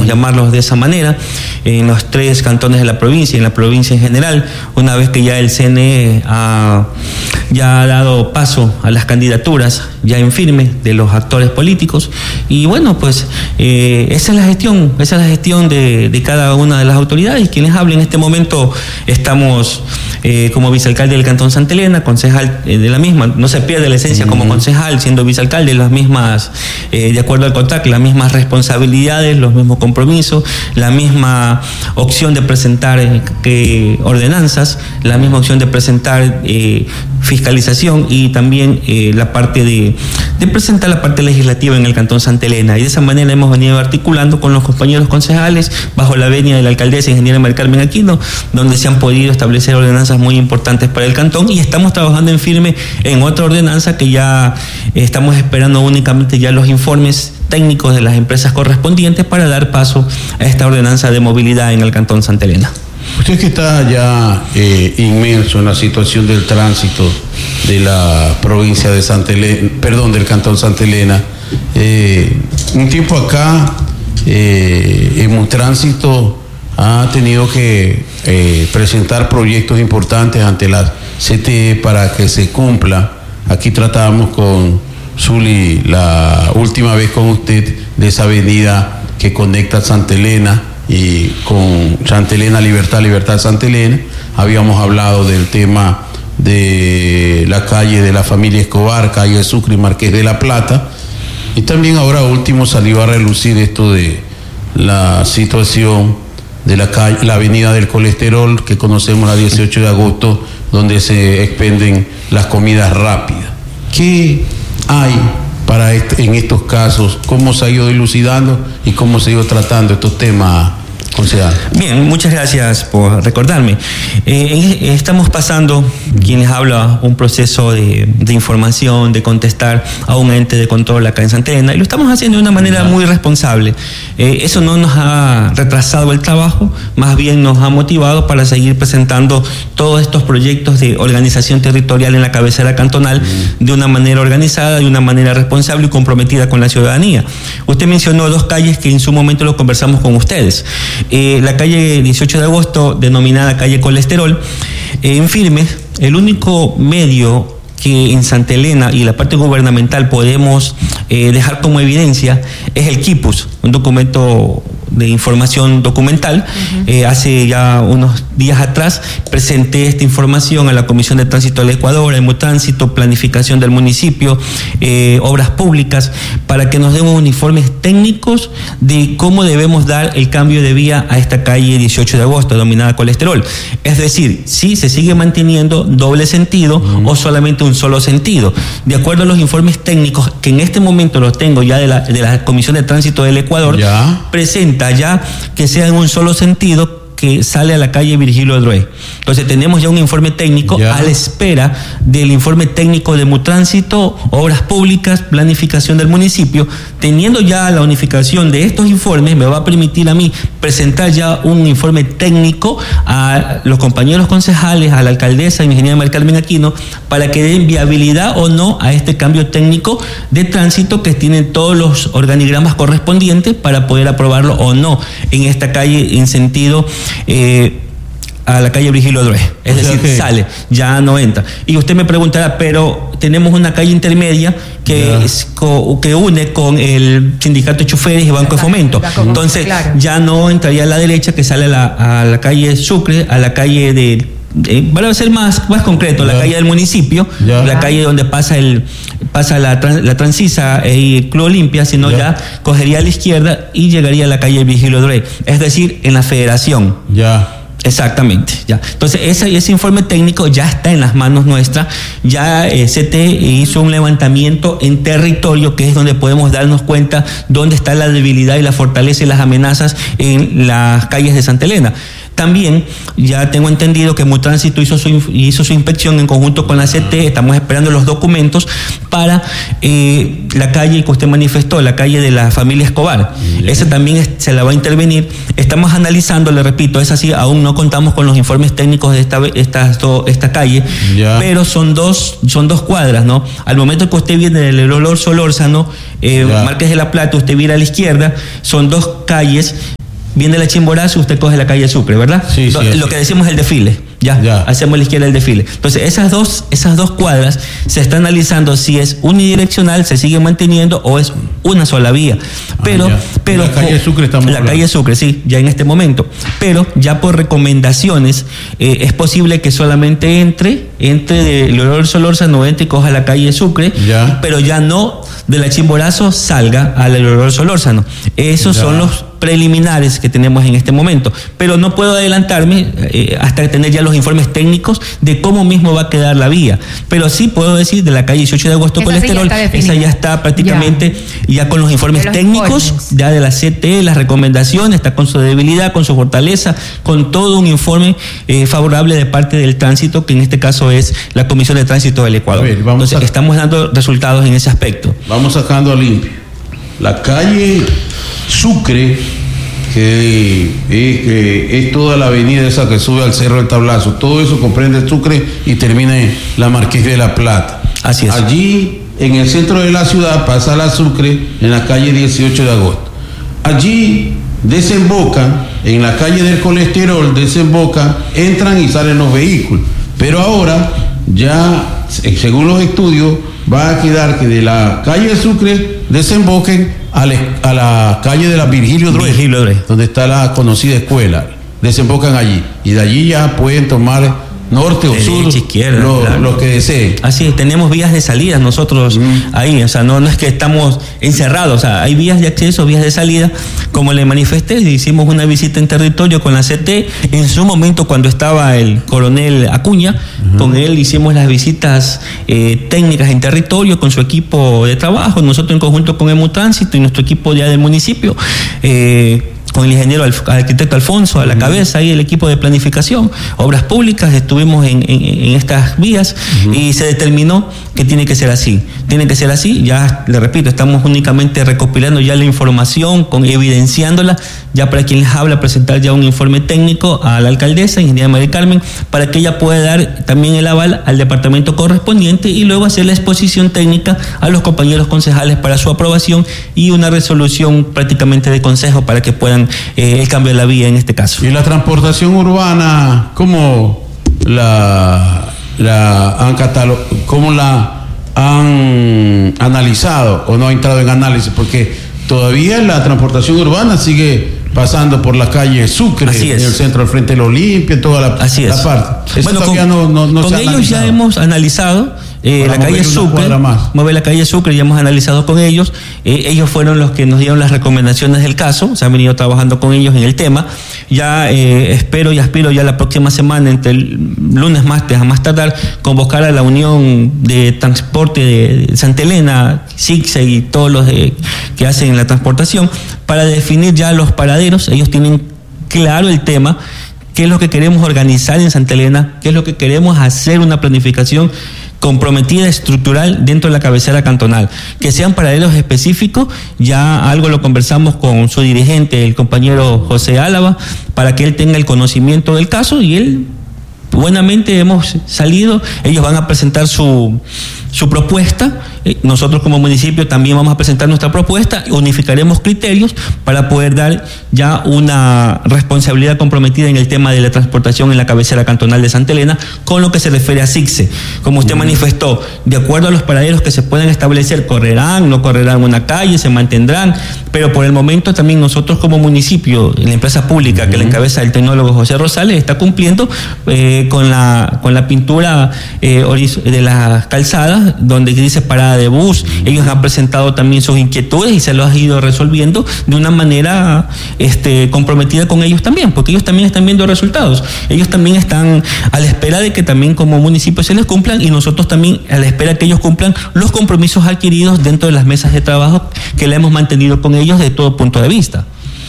llamarlos de esa manera, en los 3 cantones de la provincia y en la provincia en general, una vez que ya el CNE ya ha dado paso a las candidaturas ya en firme de los actores políticos. Y bueno, pues esa es la gestión de cada una de las autoridades. Y quienes hablen en este momento estamos como vicealcalde del Cantón Santa Elena, concejal de la misma, no se pierde la esencia como concejal, siendo vicealcalde, las mismas, de acuerdo al CONTAC, las mismas responsabilidades, los mismos compromisos, la misma opción de presentar ordenanzas, la misma opción de presentar fiscalización y también la parte de presentar la parte legislativa en el Cantón Santa Elena. Y de esa manera hemos venido articulando con los compañeros concejales bajo la venia de la alcaldesa ingeniera María Carmen Aquino, donde se han podido establecer ordenanzas muy importantes para el cantón, y estamos trabajando en firme en otra ordenanza que ya estamos esperando únicamente ya los informes técnicos de las empresas correspondientes para dar paso a esta ordenanza de movilidad en el Cantón Santa Elena. Usted que está ya inmerso en la situación del tránsito de la provincia de Santa Elena, del Cantón Santa Elena, un tiempo acá Emutránsito ha tenido que presentar proyectos importantes ante la CTE para que se cumpla. Aquí tratábamos con Zuli la última vez con usted de esa avenida que conecta Santa Elena y con Santa Elena Libertad Santa Elena. Habíamos hablado del tema de la calle de la familia Escobar, calle Sucre y Marqués de la Plata, y también ahora último salió a relucir esto de la situación de la calle, la avenida del colesterol que conocemos, la 18 de agosto, donde se expenden las comidas rápidas. ¿Qué hay en estos casos? ¿Cómo se ha ido dilucidando y cómo se ha ido tratando estos temas, concejal? Bien, muchas gracias por recordarme. Estamos pasando, quienes hablan, un proceso de información, de contestar a un ente de control acá en Santa Elena, y lo estamos haciendo de una manera muy responsable. Eso no nos ha retrasado el trabajo, más bien nos ha motivado para seguir presentando todos estos proyectos de organización territorial en la cabecera cantonal de una manera organizada, de una manera responsable y comprometida con la ciudadanía. Usted mencionó 2 calles que en su momento lo conversamos con ustedes. La calle 18 de agosto, denominada calle Colesterol, en firme, el único medio que en Santa Elena y la parte gubernamental podemos dejar como evidencia es el Quipus, un documento de información documental. Hace ya unos días atrás presenté esta información a la Comisión de Tránsito del Ecuador, a Emutránsito, Planificación del Municipio, Obras Públicas, para que nos den unos informes técnicos de cómo debemos dar el cambio de vía a esta calle 18 de agosto, denominada Colesterol. Es decir, si se sigue manteniendo doble sentido o solamente un solo sentido. De acuerdo a los informes técnicos, que en este momento los tengo ya de la Comisión de Tránsito del Ecuador, presenta ya que sea en un solo sentido, que sale a la calle Virgilio Adroé. Entonces tenemos ya un informe técnico a la espera del informe técnico de Emutránsito, Obras Públicas, Planificación del Municipio. Teniendo ya la unificación de estos informes, me va a permitir a mí presentar ya un informe técnico a los compañeros concejales, a la alcaldesa, ingeniera María Carmen Aquino, para que den viabilidad o no a este cambio técnico de tránsito que tienen todos los organigramas correspondientes para poder aprobarlo o no en esta calle en sentido a la calle Virgilio Adroé. Es decir, sale, ya no entra. Y usted me preguntará, pero tenemos una calle intermedia que une con el Sindicato de Choferes y Banco de Fomento. Entonces, ya no entraría a la derecha, que sale a la calle Sucre, a la calle de... para ser más concreto, la calle del municipio, la calle donde pasa la Transisa y el Club Olimpia, sino ya cogería a la izquierda y llegaría a la calle Virgilio Adroé, es decir, en la Federación. Exactamente, ya. Entonces ese informe técnico ya está en las manos nuestras. Ya CTE hizo un levantamiento en territorio, que es donde podemos darnos cuenta dónde está la debilidad y la fortaleza y las amenazas en las calles de Santa Elena. También ya tengo entendido que Emutránsito hizo su inspección en conjunto con la CTE. Estamos esperando los documentos para la calle que usted manifestó, la calle de la familia Escobar. Esa también se la va a intervenir. Estamos analizando, le repito, es así, aún no contamos con los informes técnicos de esta calle, pero son dos cuadras, ¿no? Al momento que usted viene del Olor Solórzano, Marqués de la Plata, usted vira a la izquierda, son 2 calles viene la Chimborazo, usted coge la calle Sucre, ¿verdad? Sí, lo que decimos el desfile, ya, hacemos a la izquierda el desfile. Entonces, esas dos cuadras se está analizando si es unidireccional, se sigue manteniendo o es una sola vía. Pero la calle Sucre estamos la calle Sucre, sí, ya en este momento. Pero ya por recomendaciones es posible que solamente entre de Leonor Solórzano, entre y coja la calle Sucre, pero ya no de la Chimborazo salga a la Leonor Solórzano. Esos son los preliminares que tenemos en este momento, pero no puedo adelantarme hasta tener ya los informes técnicos de cómo mismo va a quedar la vía, pero sí puedo decir de la calle 18 de agosto Colesterol, esa ya está prácticamente ya con los informes técnicos, ya de la CTE, las recomendaciones, está con su debilidad, con su fortaleza, con todo un informe favorable de parte del tránsito, que en este caso es la Comisión de Tránsito del Ecuador. Entonces estamos dando resultados en ese aspecto. Vamos sacando a limpio la calle Sucre, que es toda la avenida esa que sube al Cerro del Tablazo, todo eso comprende Sucre y termina en la Marqués de la Plata. Así es. Allí, en el centro de la ciudad, pasa la Sucre en la calle 18 de agosto. Allí desembocan, en la calle del Colesterol, entran y salen los vehículos. Pero ahora, ya, según los estudios, va a quedar que de la calle Sucre desemboquen a la calle de la Virgilio Dre, donde está la conocida escuela. Desembocan allí y de allí ya pueden tomar norte o sur, izquierda, lo que deseen. Así es, tenemos vías de salida nosotros ahí, o sea, no es que estamos encerrados, o sea, hay vías de acceso, vías de salida. Como le manifesté, hicimos una visita en territorio con la CT, en su momento cuando estaba el coronel Acuña, con él hicimos las visitas técnicas en territorio con su equipo de trabajo, nosotros en conjunto con Emutránsito y nuestro equipo ya del municipio, con el ingeniero arquitecto Alfonso a la cabeza y el equipo de planificación, obras públicas, estuvimos en estas vías y se determinó que tiene que ser así, ya le repito, estamos únicamente recopilando ya la información, evidenciándola, ya para quien les habla, presentar ya un informe técnico a la alcaldesa, ingeniera María Carmen, para que ella pueda dar también el aval al departamento correspondiente y luego hacer la exposición técnica a los compañeros concejales para su aprobación y una resolución prácticamente de consejo para que puedan el cambio de la vía en este caso. ¿Y la transportación urbana, cómo la han analizado o no ha entrado en análisis? Porque todavía la transportación urbana sigue pasando por la calle Sucre, en el centro al frente de la Olimpia, en toda la parte. Bueno, con ellos ya hemos analizado la calle Sucre, mueve la calle Sucre, ya hemos analizado con ellos. Ellos fueron los que nos dieron las recomendaciones del caso, se han venido trabajando con ellos en el tema. Ya espero y aspiro ya la próxima semana, entre el lunes, martes, a más tardar, convocar a la Unión de Transporte de Santa Elena, SICSE y todos los que hacen la transportación, para definir ya los paraderos. Ellos tienen claro el tema, qué es lo que queremos organizar en Santa Elena, qué es lo que queremos hacer, una planificación comprometida, estructural dentro de la cabecera cantonal, que sean paraderos específicos. Ya algo lo conversamos con su dirigente, el compañero José Álava, para que él tenga el conocimiento del caso, y él buenamente hemos salido, ellos van a presentar su propuesta, nosotros como municipio también vamos a presentar nuestra propuesta, unificaremos criterios para poder dar ya una responsabilidad comprometida en el tema de la transportación en la cabecera cantonal de Santa Elena, con lo que se refiere a SICSE. Como usted manifestó, de acuerdo a los paraderos que se puedan establecer, correrán, no correrán una calle, se mantendrán, pero por el momento también nosotros como municipio, en la empresa pública que la encabeza el tecnólogo José Rosales, está cumpliendo con la pintura de las calzadas, donde dice parada de bus. Ellos han presentado también sus inquietudes y se los ha ido resolviendo de una manera comprometida con ellos también, porque ellos también están viendo resultados. Ellos también están a la espera de que también como municipio se les cumplan, y nosotros también a la espera que ellos cumplan los compromisos adquiridos dentro de las mesas de trabajo que le hemos mantenido con ellos de todo punto de vista.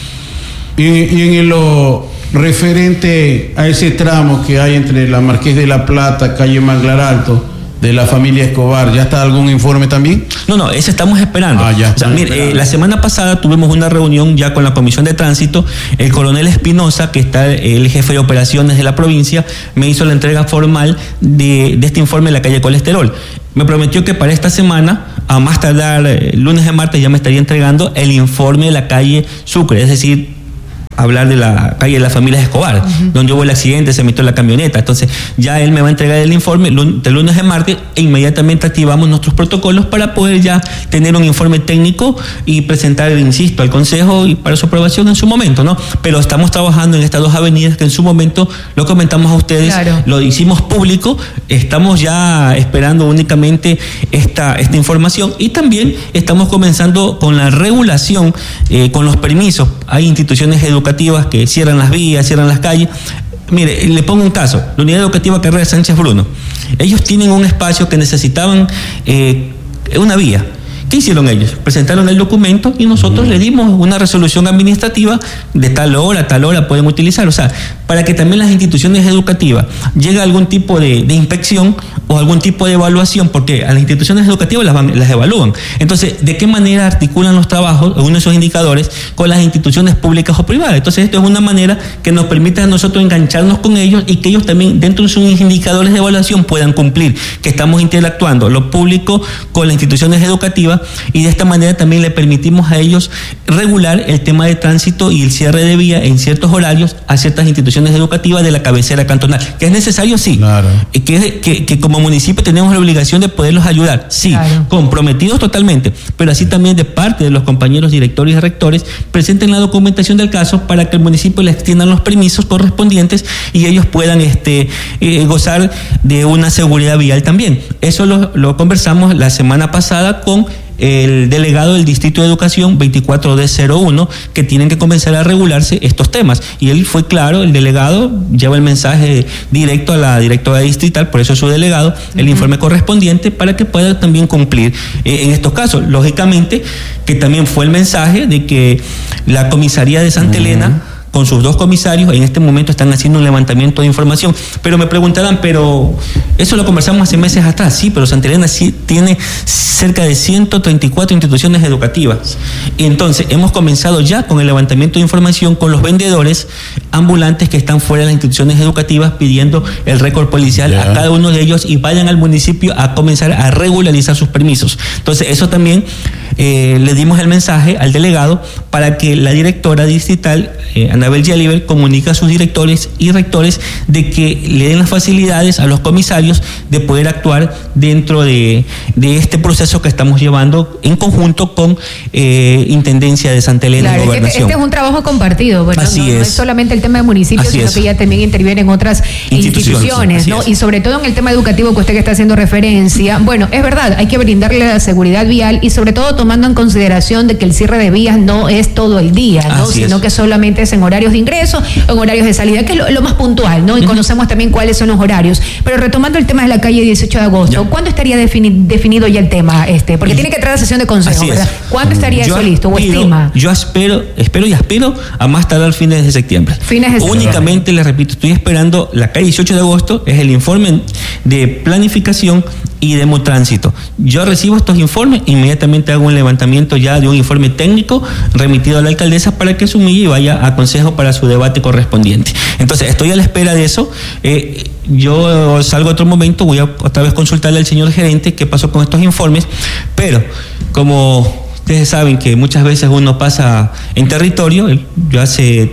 Y en lo referente a ese tramo que hay entre la Marqués de la Plata, calle Manglar Alto, de la familia Escobar, ¿ya está algún informe también? No, ese estamos esperando. La semana pasada tuvimos una reunión ya con la Comisión de Tránsito. El coronel Espinosa, que está el jefe de operaciones de la provincia, me hizo la entrega formal de este informe de la calle Colesterol. Me prometió que para esta semana, a más tardar lunes y martes, ya me estaría entregando el informe de la calle Sucre, es decir, hablar de la calle de las Familias Escobar, donde hubo el accidente, se metió la camioneta. Entonces ya él me va a entregar el informe de lunes a martes e inmediatamente activamos nuestros protocolos para poder ya tener un informe técnico y presentar, insisto, al Consejo y para su aprobación en su momento, ¿no? Pero estamos trabajando en estas dos avenidas que en su momento lo comentamos a ustedes, claro, lo hicimos público, estamos ya esperando únicamente esta información y también estamos comenzando con la regulación, con los permisos. Hay instituciones educativas que cierran las vías, cierran las calles. Mire, le pongo un caso, la Unidad Educativa Carrera Sánchez Bruno. Ellos tienen un espacio que necesitaban una vía. ¿Qué hicieron ellos? Presentaron el documento y nosotros le dimos una resolución administrativa de tal hora pueden utilizar. O sea, para que también las instituciones educativas llegue a algún tipo de inspección o algún tipo de evaluación, porque a las instituciones educativas las evalúan. Entonces, ¿de qué manera articulan los trabajos, uno de esos indicadores, con las instituciones públicas o privadas? Entonces, esto es una manera que nos permite a nosotros engancharnos con ellos y que ellos también, dentro de sus indicadores de evaluación, puedan cumplir, que estamos interactuando lo público con las instituciones educativas y de esta manera también le permitimos a ellos regular el tema de tránsito y el cierre de vía en ciertos horarios a ciertas instituciones educativas de la cabecera cantonal. ¿Que es necesario? Sí. Claro. Que como municipio tenemos la obligación de poderlos ayudar, sí, claro, comprometidos totalmente, pero así también de parte de los compañeros directores y rectores presenten la documentación del caso para que el municipio les extiendan los permisos correspondientes y ellos puedan gozar de una seguridad vial también. Eso lo conversamos la semana pasada con el delegado del Distrito de Educación 24D01, que tienen que comenzar a regularse estos temas. Y él fue claro, el delegado lleva el mensaje directo a la directora distrital, por eso es su delegado, el informe correspondiente para que pueda también cumplir en estos casos. Lógicamente que también fue el mensaje de que la comisaría de Santa Elena, con sus 2 comisarios, en este momento están haciendo un levantamiento de información. Pero me preguntarán, pero eso lo conversamos hace meses atrás. Sí, pero Santa Elena sí tiene cerca de 134 instituciones educativas. Y entonces hemos comenzado ya con el levantamiento de información con los vendedores ambulantes que están fuera de las instituciones educativas pidiendo el récord policial a cada uno de ellos y vayan al municipio a comenzar a regularizar sus permisos. Entonces eso también le dimos el mensaje al delegado para que la directora distrital, Anabel Yaliber, comunique a sus directores y rectores de que le den las facilidades a los comisarios de poder actuar dentro de este proceso que estamos llevando en conjunto con Intendencia de Santa Elena, claro, y Gobernación. Este es un trabajo compartido, bueno, no es solamente el tema de municipios, sino que ya también intervienen otras instituciones, ¿no? Y sobre todo en el tema educativo que usted que está haciendo referencia, bueno, es verdad, hay que brindarle la seguridad vial y sobre todo tomando en consideración de que el cierre de vías no es todo el día, ¿no? Sino que solamente es en horarios de ingreso o en horarios de salida, que es lo más puntual, ¿no? Y conocemos también cuáles son los horarios. Pero retomando el tema de la calle 18 de agosto, ¿cuándo estaría definido ya el tema Porque tiene que entrar a sesión de consejo, ¿verdad? ¿Cuándo estaría eso listo o estima? Yo espero a más tardar fines de septiembre. Únicamente, les repito, estoy esperando la calle 18 de agosto, es el informe de planificación y de tránsito. Yo recibo estos informes, inmediatamente hago un levantamiento ya de un informe técnico remitido a la alcaldesa para que se humille y vaya a consejo para su debate correspondiente. Entonces, estoy a la espera de eso. Yo salgo otro momento, voy a otra vez consultarle al señor gerente qué pasó con estos informes, pero como ustedes saben que muchas veces uno pasa en territorio, yo hace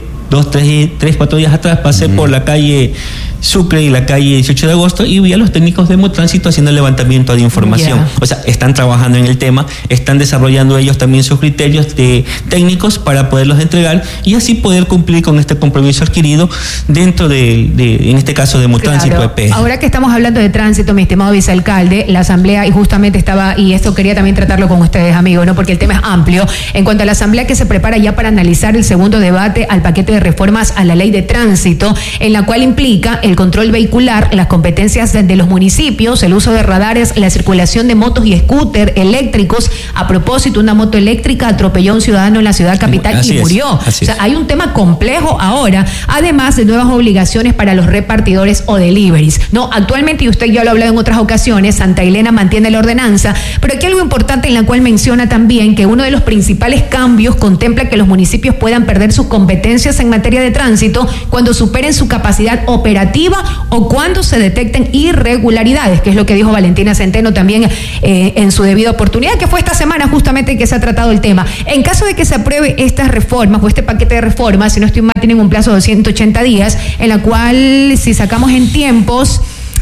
4 días atrás pasé por la calle Sucre y la calle 18 de agosto y vi a los técnicos de Motránsito haciendo el levantamiento de información. O sea, están trabajando en el tema, están desarrollando ellos también sus criterios técnicos para poderlos entregar y así poder cumplir con este compromiso adquirido dentro en este caso de Motránsito EP. Ahora que estamos hablando de tránsito, mi estimado vicealcalde, la asamblea y justamente y esto quería también tratarlo con ustedes, amigos, ¿no? Porque el tema es amplio. En cuanto a la asamblea que se prepara ya para analizar el segundo debate al paquete de reformas a la ley de tránsito, en la cual implica el control vehicular, las competencias de los municipios, el uso de radares, la circulación de motos y scooter eléctricos. A propósito, una moto eléctrica atropelló a un ciudadano en la ciudad capital y murió. O sea, hay un tema complejo ahora, además de nuevas obligaciones para los repartidores o deliveries. No, actualmente, y usted ya lo ha hablado en otras ocasiones, Santa Elena mantiene la ordenanza, pero aquí hay algo importante en la cual menciona también que uno de los principales cambios contempla que los municipios puedan perder sus competencias en en materia de tránsito cuando superen su capacidad operativa o cuando se detecten irregularidades, que es lo que dijo Valentina Centeno también en su debida oportunidad, que fue esta semana justamente que se ha tratado el tema. En caso de que se apruebe estas reformas o este paquete de reformas, si no estoy mal, tienen un plazo de 180 días, en la cual si sacamos en tiempos,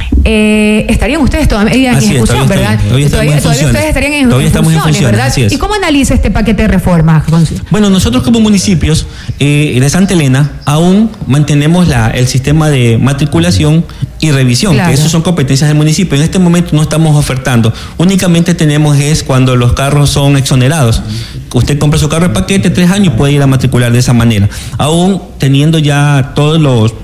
estarían ustedes todavía en ejecución, ¿verdad? Todavía ustedes estarían en funciones, ¿verdad? ¿Y cómo analiza este paquete de reformas, José? Bueno, nosotros como municipios de Santa Elena aún mantenemos el sistema de matriculación y revisión, claro, que eso son competencias del municipio. En este momento no estamos ofertando, únicamente tenemos es cuando los carros son exonerados. Usted compra su carro de paquete 3 años y puede ir a matricular de esa manera. Aún teniendo ya todas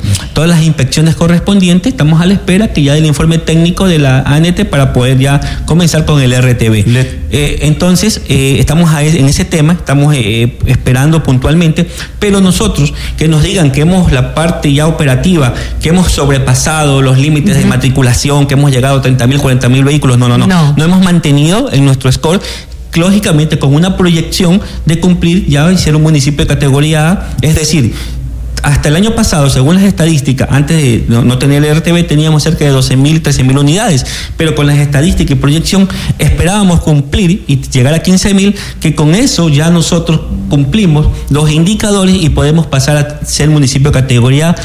las inspecciones correspondientes, estamos a la espera que ya del informe técnico de la ANT para poder ya comenzar con el RTV. Entonces, estamos en ese tema, estamos esperando puntualmente, pero nosotros que nos digan que hemos la parte ya operativa, que hemos sobrepasado los límites de matriculación, que hemos llegado a 30.000, 40.000 vehículos, no hemos mantenido en nuestro score, lógicamente con una proyección de cumplir ya y ser un municipio de categoría A, es decir, hasta el año pasado, según las estadísticas, antes de no tener el RTV, teníamos cerca de 12.000, 13.000 unidades, pero con las estadísticas y proyección esperábamos cumplir y llegar a 15.000, que con eso ya nosotros cumplimos los indicadores y podemos pasar a ser municipio de categoría A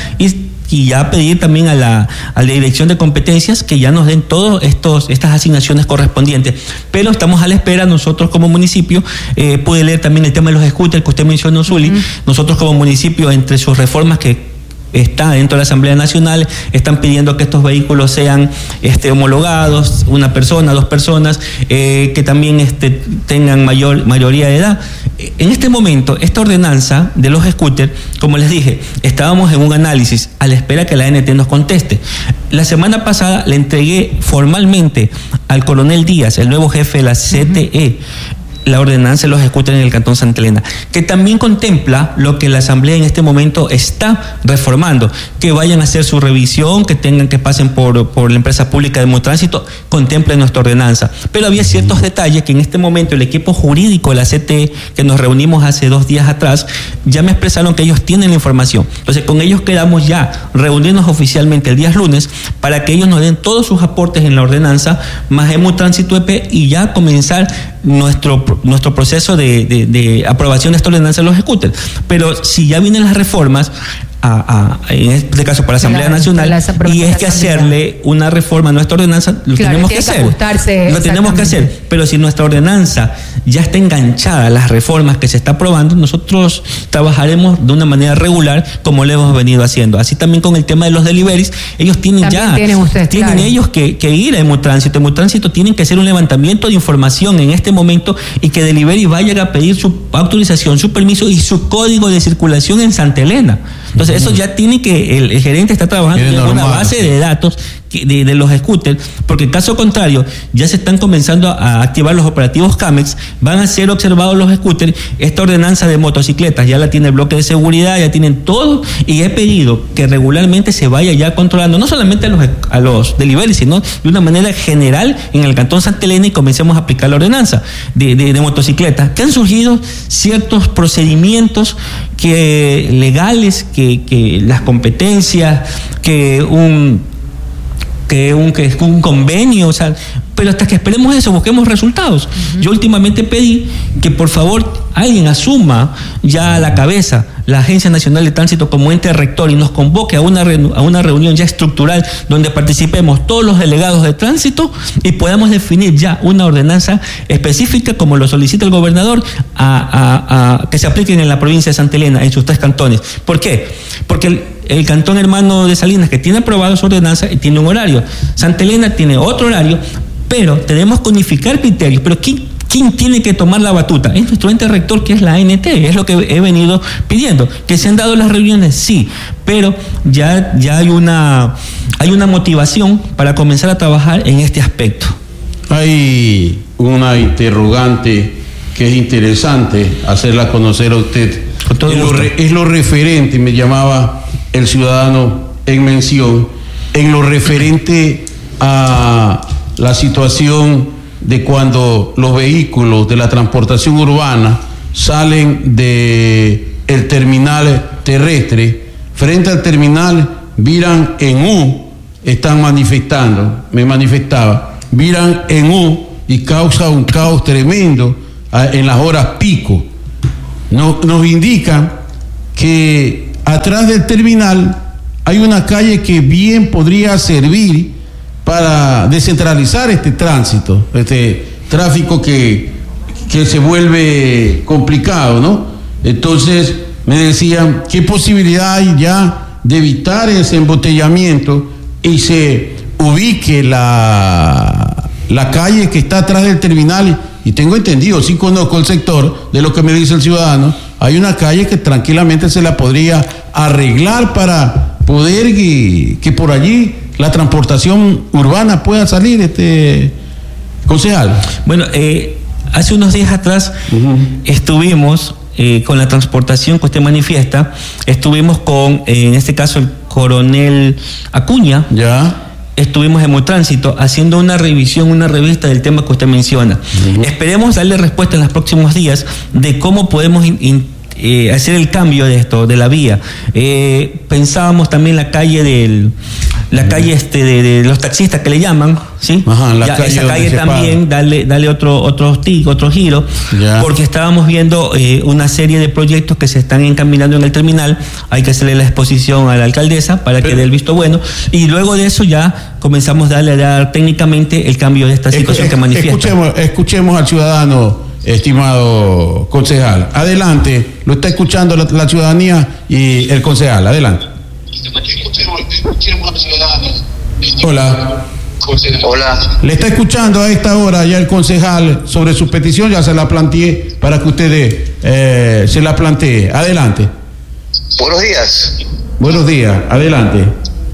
y ya pedir también a la Dirección de Competencias que ya nos den todas estas asignaciones correspondientes. Pero estamos a la espera, nosotros como municipio, pude leer también el tema de los scooters que usted mencionó, Zuli. Nosotros como municipio, entre sus reformas que está dentro de la Asamblea Nacional, están pidiendo que estos vehículos sean homologados, una persona, 2 personas, que también tengan mayoría de edad. En este momento, esta ordenanza de los scooters, como les dije, estábamos en un análisis a la espera que la ANT nos conteste. La semana pasada le entregué formalmente al coronel Díaz, el nuevo jefe de la CTE, la ordenanza de los scooters en el Cantón Santa Elena, que también contempla lo que la Asamblea en este momento está reformando, que vayan a hacer su revisión, que pasen por la empresa pública de Motránsito, contempla nuestra ordenanza. Pero había ciertos detalles que en este momento el equipo jurídico de la CTE, que nos reunimos hace 2 días atrás, ya me expresaron que ellos tienen la información. Entonces con ellos quedamos ya reunirnos oficialmente el día lunes para que ellos nos den todos sus aportes en la ordenanza, más Motránsito EP, y ya comenzar nuestro proceso de aprobación de esta ordenanza de los scooters. Pero si ya vienen las reformas, en este caso para la Asamblea Nacional, y es que hacerle una reforma a nuestra ordenanza, lo tenemos que hacer. Lo tenemos que hacer. Pero si nuestra ordenanza ya está enganchada a las reformas que se está aprobando, nosotros trabajaremos de una manera regular como lo hemos venido haciendo. Así también con el tema de los deliveries, ellos tienen ellos que ir a Motránsito. En Motránsito tienen que hacer un levantamiento de información en este momento y que Delivery vaya a pedir su autorización, su permiso y su código de circulación en Santa Elena. Entonces eso ya tiene que, el gerente está trabajando en una base de datos de los scooters, porque en caso contrario ya se están comenzando a activar los operativos CAMEX, van a ser observados los scooters. Esta ordenanza de motocicletas ya la tiene el bloque de seguridad, ya tienen todo, y he pedido que regularmente se vaya ya controlando, no solamente a los deliveries, sino de una manera general en el Cantón Santa Elena, y comencemos a aplicar la ordenanza de motocicletas, que han surgido ciertos procedimientos legales, que las competencias, que es un convenio, o sea, pero hasta que esperemos eso, busquemos resultados. Yo últimamente pedí que por favor alguien asuma ya a la cabeza la Agencia Nacional de Tránsito como ente rector y nos convoque a una reunión ya estructural donde participemos todos los delegados de tránsito y podamos definir ya una ordenanza específica, como lo solicita el gobernador, que se apliquen en la provincia de Santa Elena, en sus 3 cantones. ¿Por qué? Porque el cantón hermano de Salinas, que tiene aprobado su ordenanza, tiene un horario. Santa Elena tiene otro horario, pero tenemos que unificar criterios. Pero ¿quién tiene que tomar la batuta? Es nuestro ente rector, que es la ANT, es lo que he venido pidiendo. ¿Que se han dado las reuniones? Sí, pero ya hay una motivación para comenzar a trabajar en este aspecto. Hay una interrogante que es interesante hacerla conocer a usted. Es lo referente, me llamaba el ciudadano en mención, en lo referente a la situación de cuando los vehículos de la transportación urbana salen de el terminal terrestre frente al terminal viran en U, están manifestando, me manifestaba, viran en U y causa un caos tremendo en las horas pico. Nos indican que atrás del terminal hay una calle que bien podría servir para descentralizar este tránsito, este tráfico que se vuelve complicado, ¿no? Entonces me decían, ¿qué posibilidad hay ya de evitar ese embotellamiento y se ubique la calle que está atrás del terminal? Y tengo entendido, sí conozco el sector de lo que me dice el ciudadano, hay una calle que tranquilamente se la podría arreglar para poder que por allí la transportación urbana pueda salir, concejal. Bueno, hace unos días atrás estuvimos con la transportación que usted manifiesta, estuvimos con, en este caso, el coronel Acuña. Ya. Estuvimos en Motránsito haciendo una revisión, una revista del tema que usted menciona. Esperemos darle respuesta en los próximos días de cómo podemos hacer el cambio de esto, de la vía. Pensábamos también la calle de los taxistas que le llaman, ¿sí? Ajá, esa calle también darle otro giro, ya. Porque estábamos viendo una serie de proyectos que se están encaminando en el terminal. Hay que hacerle la exposición a la alcaldesa para que dé el visto bueno, y luego de eso ya comenzamos a dar técnicamente el cambio de esta situación que manifiesta. Escuchemos al ciudadano, estimado concejal. Adelante, lo está escuchando la ciudadanía y el concejal. Adelante. Hola. Hola. Le está escuchando a esta hora ya el concejal sobre su petición, ya se la planteé para que usted se la plantee. Adelante. Buenos días. Buenos días, adelante.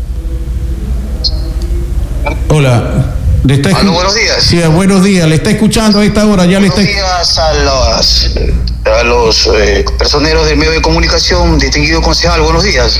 Hola. Buenos días. Sí, buenos días. Le está escuchando a esta hora. Buenos días a los personeros del medio de comunicación, distinguido concejal. Buenos días.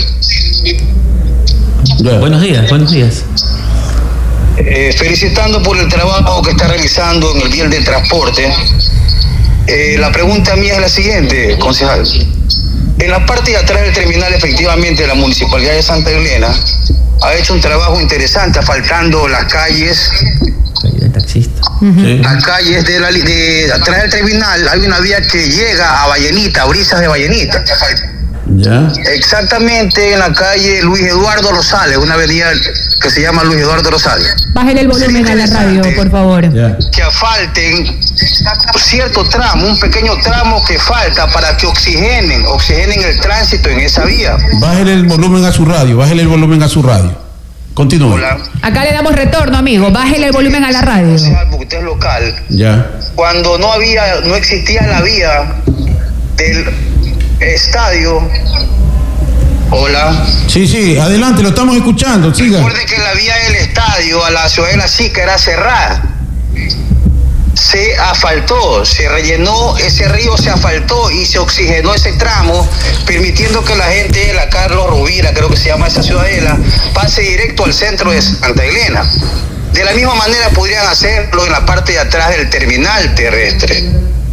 Yeah. Buenos días. Felicitando por el trabajo que está realizando en el bien del transporte. La pregunta mía es la siguiente, concejal. En la parte de atrás del terminal, efectivamente, la Municipalidad de Santa Elena ha hecho un trabajo interesante, asfaltando las calles. Las calles de atrás del terminal. Hay una vía que llega a Vallenita, a Brisas de Vallenita. ¿Ya? Exactamente en la calle Luis Eduardo Rosales, una avenida que se llama Luis Eduardo Rosales. Bájale el volumen a la radio, por favor. Yeah. Que asfalten cierto tramo, un pequeño tramo que falta para que oxigenen el tránsito en esa vía. Bájale el volumen a su radio, Continúe. Hola. Acá le damos retorno, amigo. Bájele el volumen a la radio. Porque usted es local. Ya. Cuando no existía la vía del estadio. Hola. Sí, adelante, lo estamos escuchando, siga. Recuerde que la vía del estadio a la ciudad de La Sica era cerrada. Se asfaltó, se rellenó ese río, se asfaltó y se oxigenó ese tramo, permitiendo que la gente de la Carlos Rovira, creo que se llama esa ciudadela, pase directo al centro de Santa Elena. De la misma manera podrían hacerlo en la parte de atrás del terminal terrestre.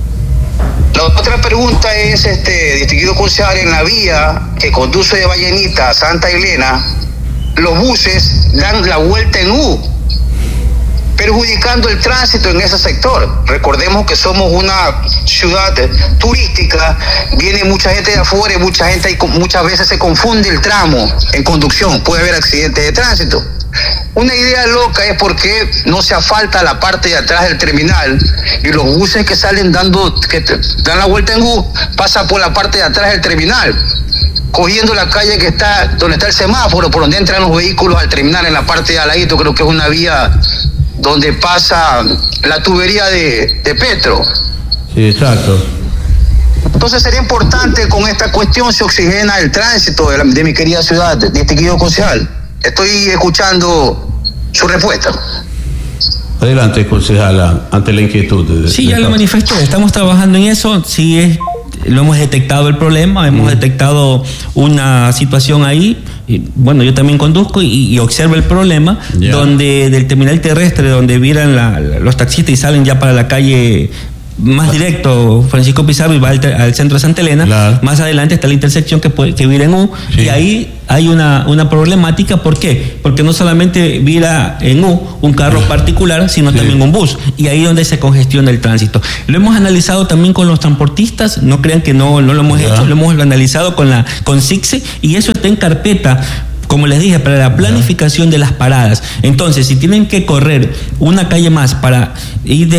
La otra pregunta es, distinguido concejal, en la vía que conduce de Vallenita a Santa Elena, los buses dan la vuelta en U, perjudicando el tránsito en ese sector. Recordemos que somos una ciudad turística, viene mucha gente de afuera y muchas veces se confunde el tramo en conducción, puede haber accidentes de tránsito. Una idea loca es por qué no se asfalta la parte de atrás del terminal y los buses que salen que dan la vuelta en U pasan por la parte de atrás del terminal, cogiendo la calle que está donde está el semáforo, por donde entran los vehículos al terminal, en la parte de al ladito. Creo que es una vía donde pasa la tubería de Petro. Sí, exacto. Entonces sería importante, con esta cuestión se oxigena el tránsito de mi querida ciudad, distinguido concejal. Estoy escuchando su respuesta. Adelante, concejala, ante la inquietud. Sí, ya lo manifesté, estamos trabajando en eso. Sí, lo hemos detectado el problema, hemos detectado una situación ahí. Y, bueno, yo también conduzco y observo el problema, donde del terminal terrestre, donde viran los taxistas y salen ya para la calle más directo, Francisco Pizarro, y va al centro de Santa Elena. Claro. Más adelante está la intersección que vira en U, Sí. y ahí hay una problemática. ¿Por qué? Porque no solamente vira en U un carro particular, sino Sí. también un bus, y ahí es donde se congestiona el tránsito. Lo hemos analizado también con los transportistas, no crean que no lo hemos hecho, lo hemos analizado con SICSE, y eso está en carpeta, como les dije, para la planificación de las paradas. Entonces, si tienen que correr una calle más para ir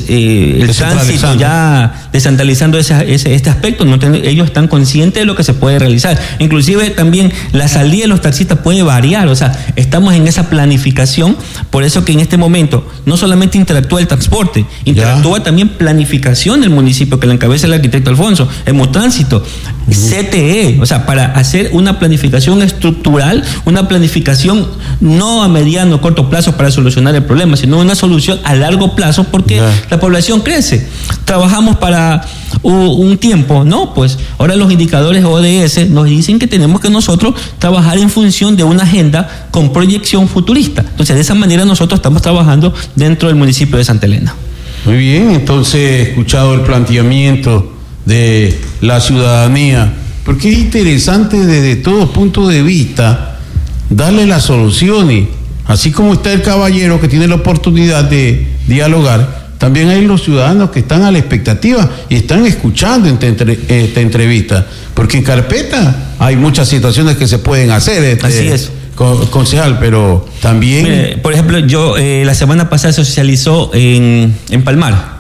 el tránsito ya descentralizando este aspecto, ellos están conscientes de lo que se puede realizar. Inclusive también la salida de los taxistas puede variar, o sea, estamos en esa planificación, por eso que en este momento no solamente interactúa el transporte, interactúa también planificación del municipio, que la encabeza el arquitecto Alfonso, Hemotránsito, CTE, o sea, para hacer una planificación estructural, una planificación no a mediano o corto plazo para solucionar el problema, sino una solución a largo plazo, porque la población crece. Trabajamos para un tiempo, ¿no? Pues ahora los indicadores ODS nos dicen que tenemos que nosotros trabajar en función de una agenda con proyección futurista. Entonces, de esa manera nosotros estamos trabajando dentro del municipio de Santa Elena. Muy bien, entonces he escuchado el planteamiento de la ciudadanía, porque es interesante desde todo punto de vista darle las soluciones, así como está el caballero que tiene la oportunidad de dialogar, también hay los ciudadanos que están a la expectativa y están escuchando esta entrevista, porque en carpeta hay muchas situaciones que se pueden hacer. Así es. Concejal, pero también... Mire, por ejemplo, yo la semana pasada se socializó en Palmar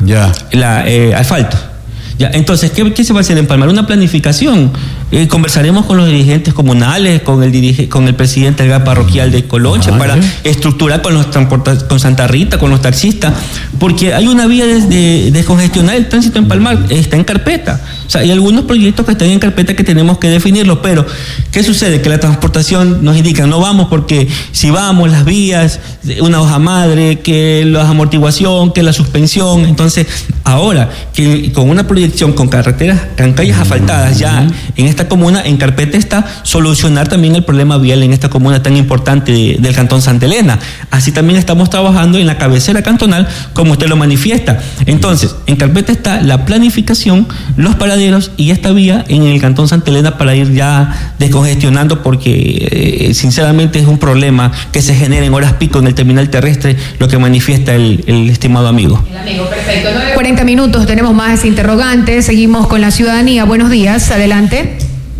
asfalto. Ya, entonces, ¿qué se va a hacer en Palmar? Una planificación. Conversaremos con los dirigentes comunales, con el presidente del GAP parroquial de Colonche, para estructurar con Santa Rita, con los taxistas, porque hay una vía de descongestionar el tránsito en Palmar, está en carpeta. O sea, hay algunos proyectos que están en carpeta que tenemos que definirlos, pero ¿qué sucede? Que la transportación nos indica, no vamos porque si vamos, las vías, una hoja madre, que la amortiguación, que la suspensión. Entonces, ahora que con una proyección con carreteras, con calles asfaltadas ya en esta comuna, en carpeta está solucionar también el problema vial en esta comuna tan importante del Cantón Santa Elena. Así también estamos trabajando en la cabecera cantonal, como usted lo manifiesta. Entonces, en carpeta está la planificación, los paraderos y esta vía en el Cantón Santa Elena para ir ya descongestionando, porque sinceramente es un problema que se genera en horas pico en el terminal terrestre, lo que manifiesta el estimado amigo. El amigo, perfecto. 40 minutos, tenemos más interrogantes, seguimos con la ciudadanía. Buenos días, adelante.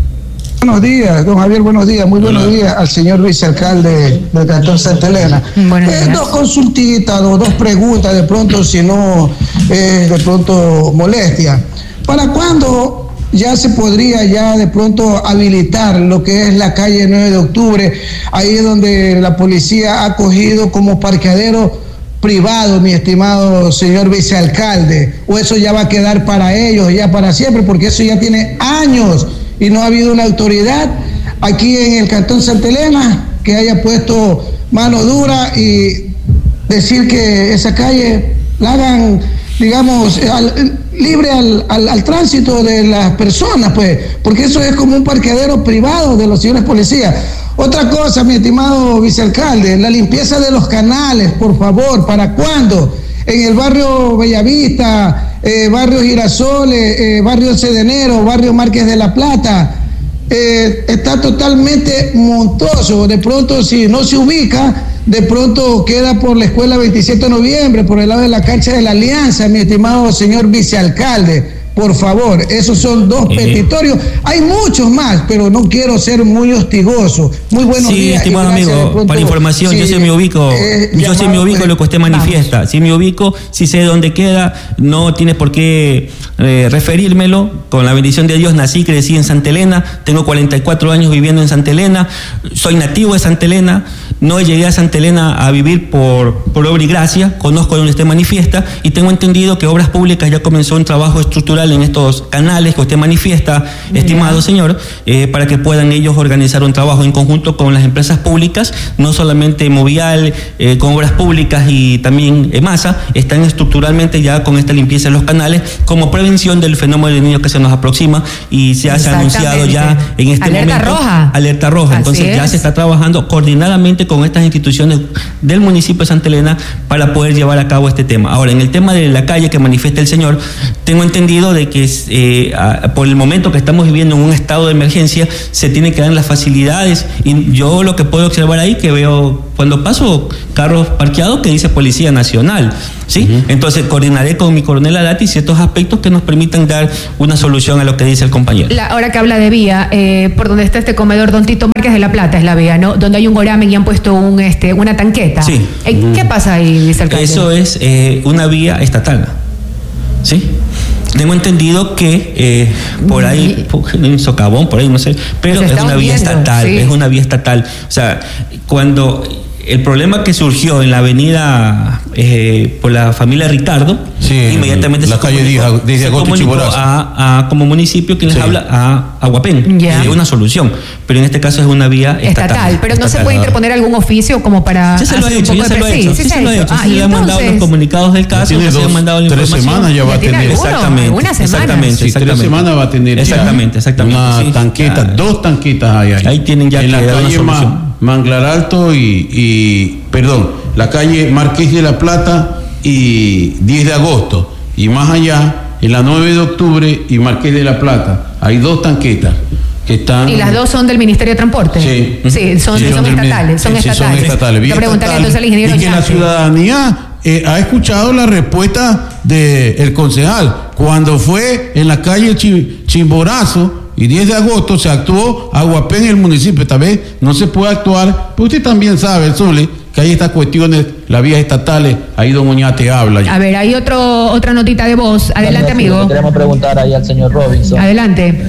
Buenos días, don Javier, buenos días, muy buenos días al señor vicealcalde del Cantón Santa Elena. Dos consultitas, dos preguntas, de pronto, si no de pronto molestia. ¿Para cuándo ya se podría ya de pronto habilitar lo que es la calle 9 de octubre, ahí donde la policía ha cogido como parqueadero privado, mi estimado señor vicealcalde? ¿O eso ya va a quedar para ellos, ya para siempre? Porque eso ya tiene años y no ha habido una autoridad aquí en el Cantón Santa Elena que haya puesto mano dura y decir que esa calle la hagan, digamos, libre al tránsito de las personas, pues, porque eso es como un parqueadero privado de los señores policías. Otra cosa, mi estimado vicealcalde, la limpieza de los canales, por favor, ¿para cuándo? En el barrio Bellavista, barrio Girasoles, barrio Cedenero, barrio Márquez de la Plata, está totalmente montoso. De pronto, si no se ubica, de pronto queda por la escuela 27 de noviembre, por el lado de la cancha de la Alianza, mi estimado señor vicealcalde. Por favor, esos son dos petitorios. Hay muchos más, pero no quiero ser muy hostigoso. Muy buenos días. Sí, estimado amigo, pronto, para información, yo sí me ubico, lo que usted manifiesta. Sí me ubico, sí sé dónde queda, no tiene por qué referírmelo. Con la bendición de Dios nací, crecí en Santa Elena, tengo 44 años viviendo en Santa Elena, soy nativo de Santa Elena, no llegué a Santa Elena a vivir por obra y gracia, conozco donde usted manifiesta y tengo entendido que Obras Públicas ya comenzó un trabajo estructural en estos canales que usted manifiesta, estimado señor, para que puedan ellos organizar un trabajo en conjunto con las empresas públicas, no solamente Movial, con Obras Públicas y también EMASA, están estructuralmente ya con esta limpieza de los canales como prevención del fenómeno del niño que se nos aproxima y se ha anunciado ya en este momento. Alerta roja. Alerta roja. Entonces ya se está trabajando coordinadamente con estas instituciones del municipio de Santa Elena para poder llevar a cabo este tema. Ahora, en el tema de la calle que manifiesta el señor, tengo entendido de que por el momento que estamos viviendo en un estado de emergencia, se tienen que dar las facilidades, y yo lo que puedo observar ahí, que veo cuando paso carros parqueados que dice Policía Nacional, ¿sí? Entonces coordinaré con mi coronel Arati ciertos aspectos que nos permitan dar una solución a lo que dice el compañero. Ahora que habla de vía, por donde está este comedor Don Tito Márquez de La Plata es la vía, ¿no? Donde hay un goramen y han puesto una tanqueta. Sí. ¿Qué pasa ahí, vicealcalde? Eso es una vía estatal, ¿sí? Tengo entendido que por ahí, en Socavón, por ahí, no sé, pero es una vía estatal, sí. Es una vía estatal. O sea, cuando el problema que surgió en la avenida por la familia Ricardo, sí, inmediatamente la calle 10 de agosto a como municipio que les habla a Aguapén, es una solución, pero en este caso es una vía estatal. Pero no se puede interponer algún oficio como para ya se lo ha hecho, ya se lo ha hecho, sí se lo ha hecho. Se le han mandado los comunicados del caso, se le han mandado la información. 3 semanas ya va a tener. Exactamente. 3 semanas va a tener. Exactamente. Una tanqueta, 2 tanquetas hay ahí. Ahí tienen ya en que la dar una solución. Manglar Alto la calle Marqués de la Plata y 10 de agosto. Y más allá, en la 9 de octubre y Marqués de la Plata, hay 2 tanquetas que están... ¿Y las 2 son del Ministerio de Transporte? Sí. Son estatales. Son estatales. Quiero preguntarle entonces al ingeniero. Y que la ciudadanía ha escuchado la respuesta del concejal. Cuando fue en la calle Chimborazo y 10 de agosto se actuó Aguapén en el municipio. Esta vez no se puede actuar, pero usted también sabe, Zuli, que hay estas cuestiones, las vías estatales, ahí don Oñate habla. A ver, hay otra notita de voz. Adelante, amigo. Queremos preguntar ahí al señor Robinson. Adelante.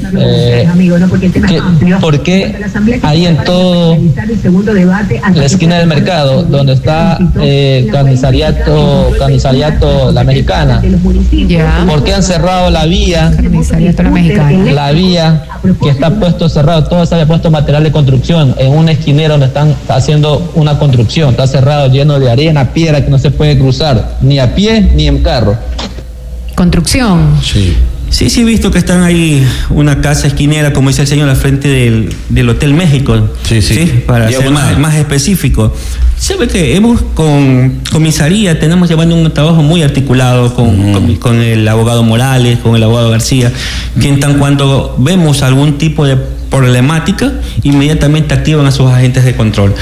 ¿Por qué ahí en todo la esquina del mercado, donde está Carnicariato La Americana, por qué han cerrado la vía? La vía que está puesto cerrado, todo se había puesto material de construcción en una esquinera donde están haciendo una construcción. Está cerrado, lleno de arena, piedra, que no se puede cruzar, ni a pie ni en carro. Construcción. Sí, he visto que están ahí una casa esquinera, como dice el señor, al frente del Hotel México. Sí. Para ser más específico. Sabe que con comisaría tenemos llevando un trabajo muy articulado con el abogado Morales, con el abogado García, que en tan cuando vemos algún tipo de problemática, inmediatamente activan a sus agentes de control.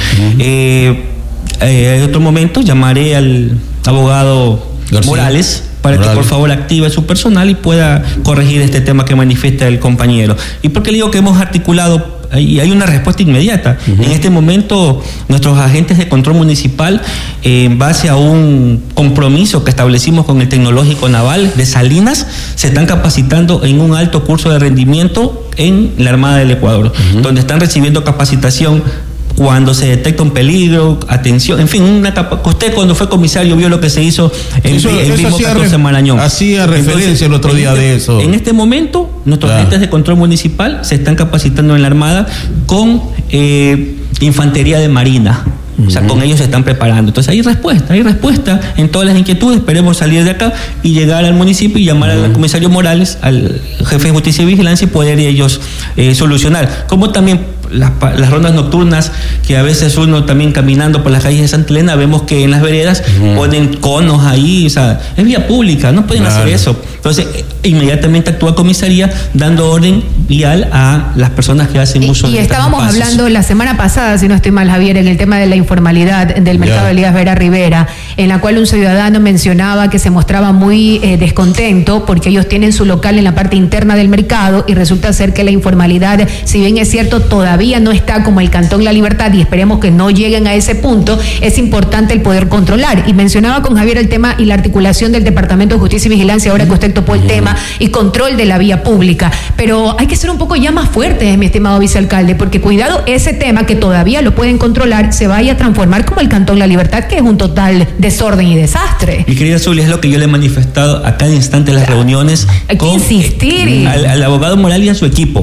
En otro momento llamaré al abogado García Morales para que por favor active su personal y pueda corregir este tema que manifiesta el compañero. ¿Y por qué le digo que hemos articulado? Y hay una respuesta inmediata. En este momento nuestros agentes de control municipal, en base a un compromiso que establecimos con el Tecnológico Naval de Salinas, se están capacitando en un alto curso de rendimiento en la Armada del Ecuador, donde están recibiendo capacitación cuando se detecta un peligro, atención, en fin, usted cuando fue comisario vio lo que se hizo en el mismo 14 Marañón. Hacía referencia el otro día de eso. En este momento, nuestros agentes de control municipal se están capacitando en la Armada con infantería de marina. O sea, con ellos se están preparando. Entonces hay respuesta en todas las inquietudes. Esperemos salir de acá y llegar al municipio y llamar al comisario Morales, al jefe de justicia y vigilancia, y poder ellos solucionar. Como también las rondas nocturnas, que a veces uno también caminando por las calles de Santa Elena, vemos que en las veredas ponen conos ahí, o sea, es vía pública, no pueden hacer eso. Entonces, inmediatamente actúa comisaría dando orden vial a las personas que hacen uso de estos estábamos espacios. hablando la semana pasada, si no estoy mal, Javier, en el tema de la informalidad del mercado de Elías Vera Rivera, en la cual un ciudadano mencionaba que se mostraba muy descontento porque ellos tienen su local en la parte interna del mercado y resulta ser que la informalidad, si bien es cierto, todavía no está como el Cantón La Libertad y esperemos que no lleguen a ese punto, es importante el poder controlar. Y mencionaba con Javier el tema y la articulación del Departamento de Justicia y Vigilancia, ahora que usted topó el tema, y control de la vía pública. Pero hay que ser un poco ya más fuertes, mi estimado vicealcalde, porque cuidado, ese tema que todavía lo pueden controlar se vaya a transformar como el Cantón La Libertad, que es un total desorden y desastre. Mi querida Zulia, es lo que yo le he manifestado a cada instante en las reuniones. Hay que insistir. Al abogado Morales y a su equipo.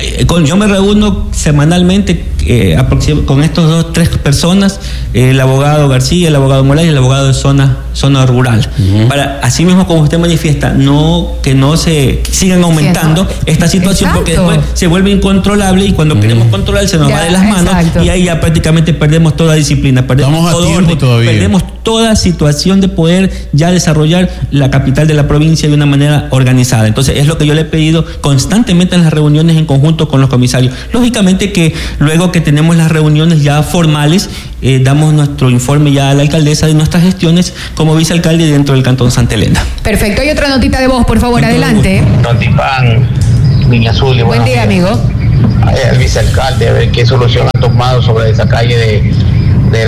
Yo me reúno semanalmente con estos 3 personas, el abogado García, el abogado Morales y el abogado de zona rural. Para, así mismo como usted manifiesta, que no se sigan aumentando esta situación, porque después se vuelve incontrolable y cuando queremos controlar se nos va de las manos y ahí ya prácticamente perdemos toda disciplina, perdemos toda situación de poder ya desarrollar la capital de la provincia de una manera organizada. Entonces es lo que yo le he pedido constantemente en las reuniones en conjunto con los comisarios. Lógicamente que luego que tenemos las reuniones ya formales, damos nuestro informe ya a la alcaldesa de nuestras gestiones como vicealcalde dentro del Cantón Santa Elena. Perfecto. Hay otra notita de voz, por favor, adelante. Notipán, Viña Azul. Buen día, amigo. El vicealcalde, a ver qué solución ha tomado sobre esa calle de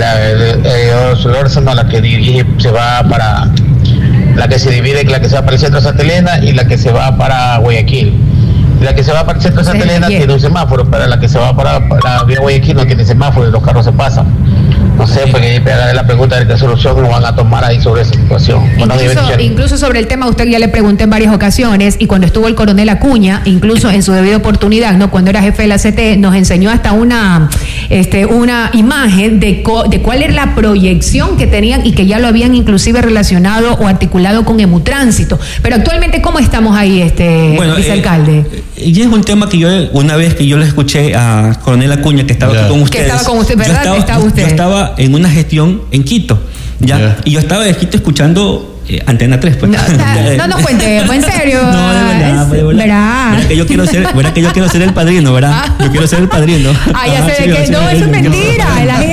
la que dirige, se va para la que se divide, la que se va para el centro de Santa Elena y la que se va para Guayaquil. La que se va para el centro de Santa Elena tiene un semáforo, pero la que se va para la vía Guayaquil no tiene semáforo y los carros se pasan. No sé, porque pegarle la pregunta de qué solución nos van a tomar ahí sobre esa situación. Incluso sobre el tema, usted ya le pregunté en varias ocasiones, y cuando estuvo el coronel Acuña, incluso en su debida oportunidad, ¿no? Cuando era jefe de la CTE, nos enseñó hasta una imagen de cuál era la proyección que tenían y que ya lo habían inclusive relacionado o articulado con Emutránsito. Pero actualmente, ¿cómo estamos ahí, vicealcalde? Y es un tema que una vez que yo le escuché a coronel Acuña, que estaba aquí con ustedes. Que estaba con usted, ¿verdad? Yo estaba en una gestión en Quito, y yo estaba de Quito escuchando Antena 3, pues. No cuente, en serio. No, de verdad. Verá que yo quiero ser el padrino, ¿verdad? Yo quiero ser el padrino. Ya sé que no, eso es mentira.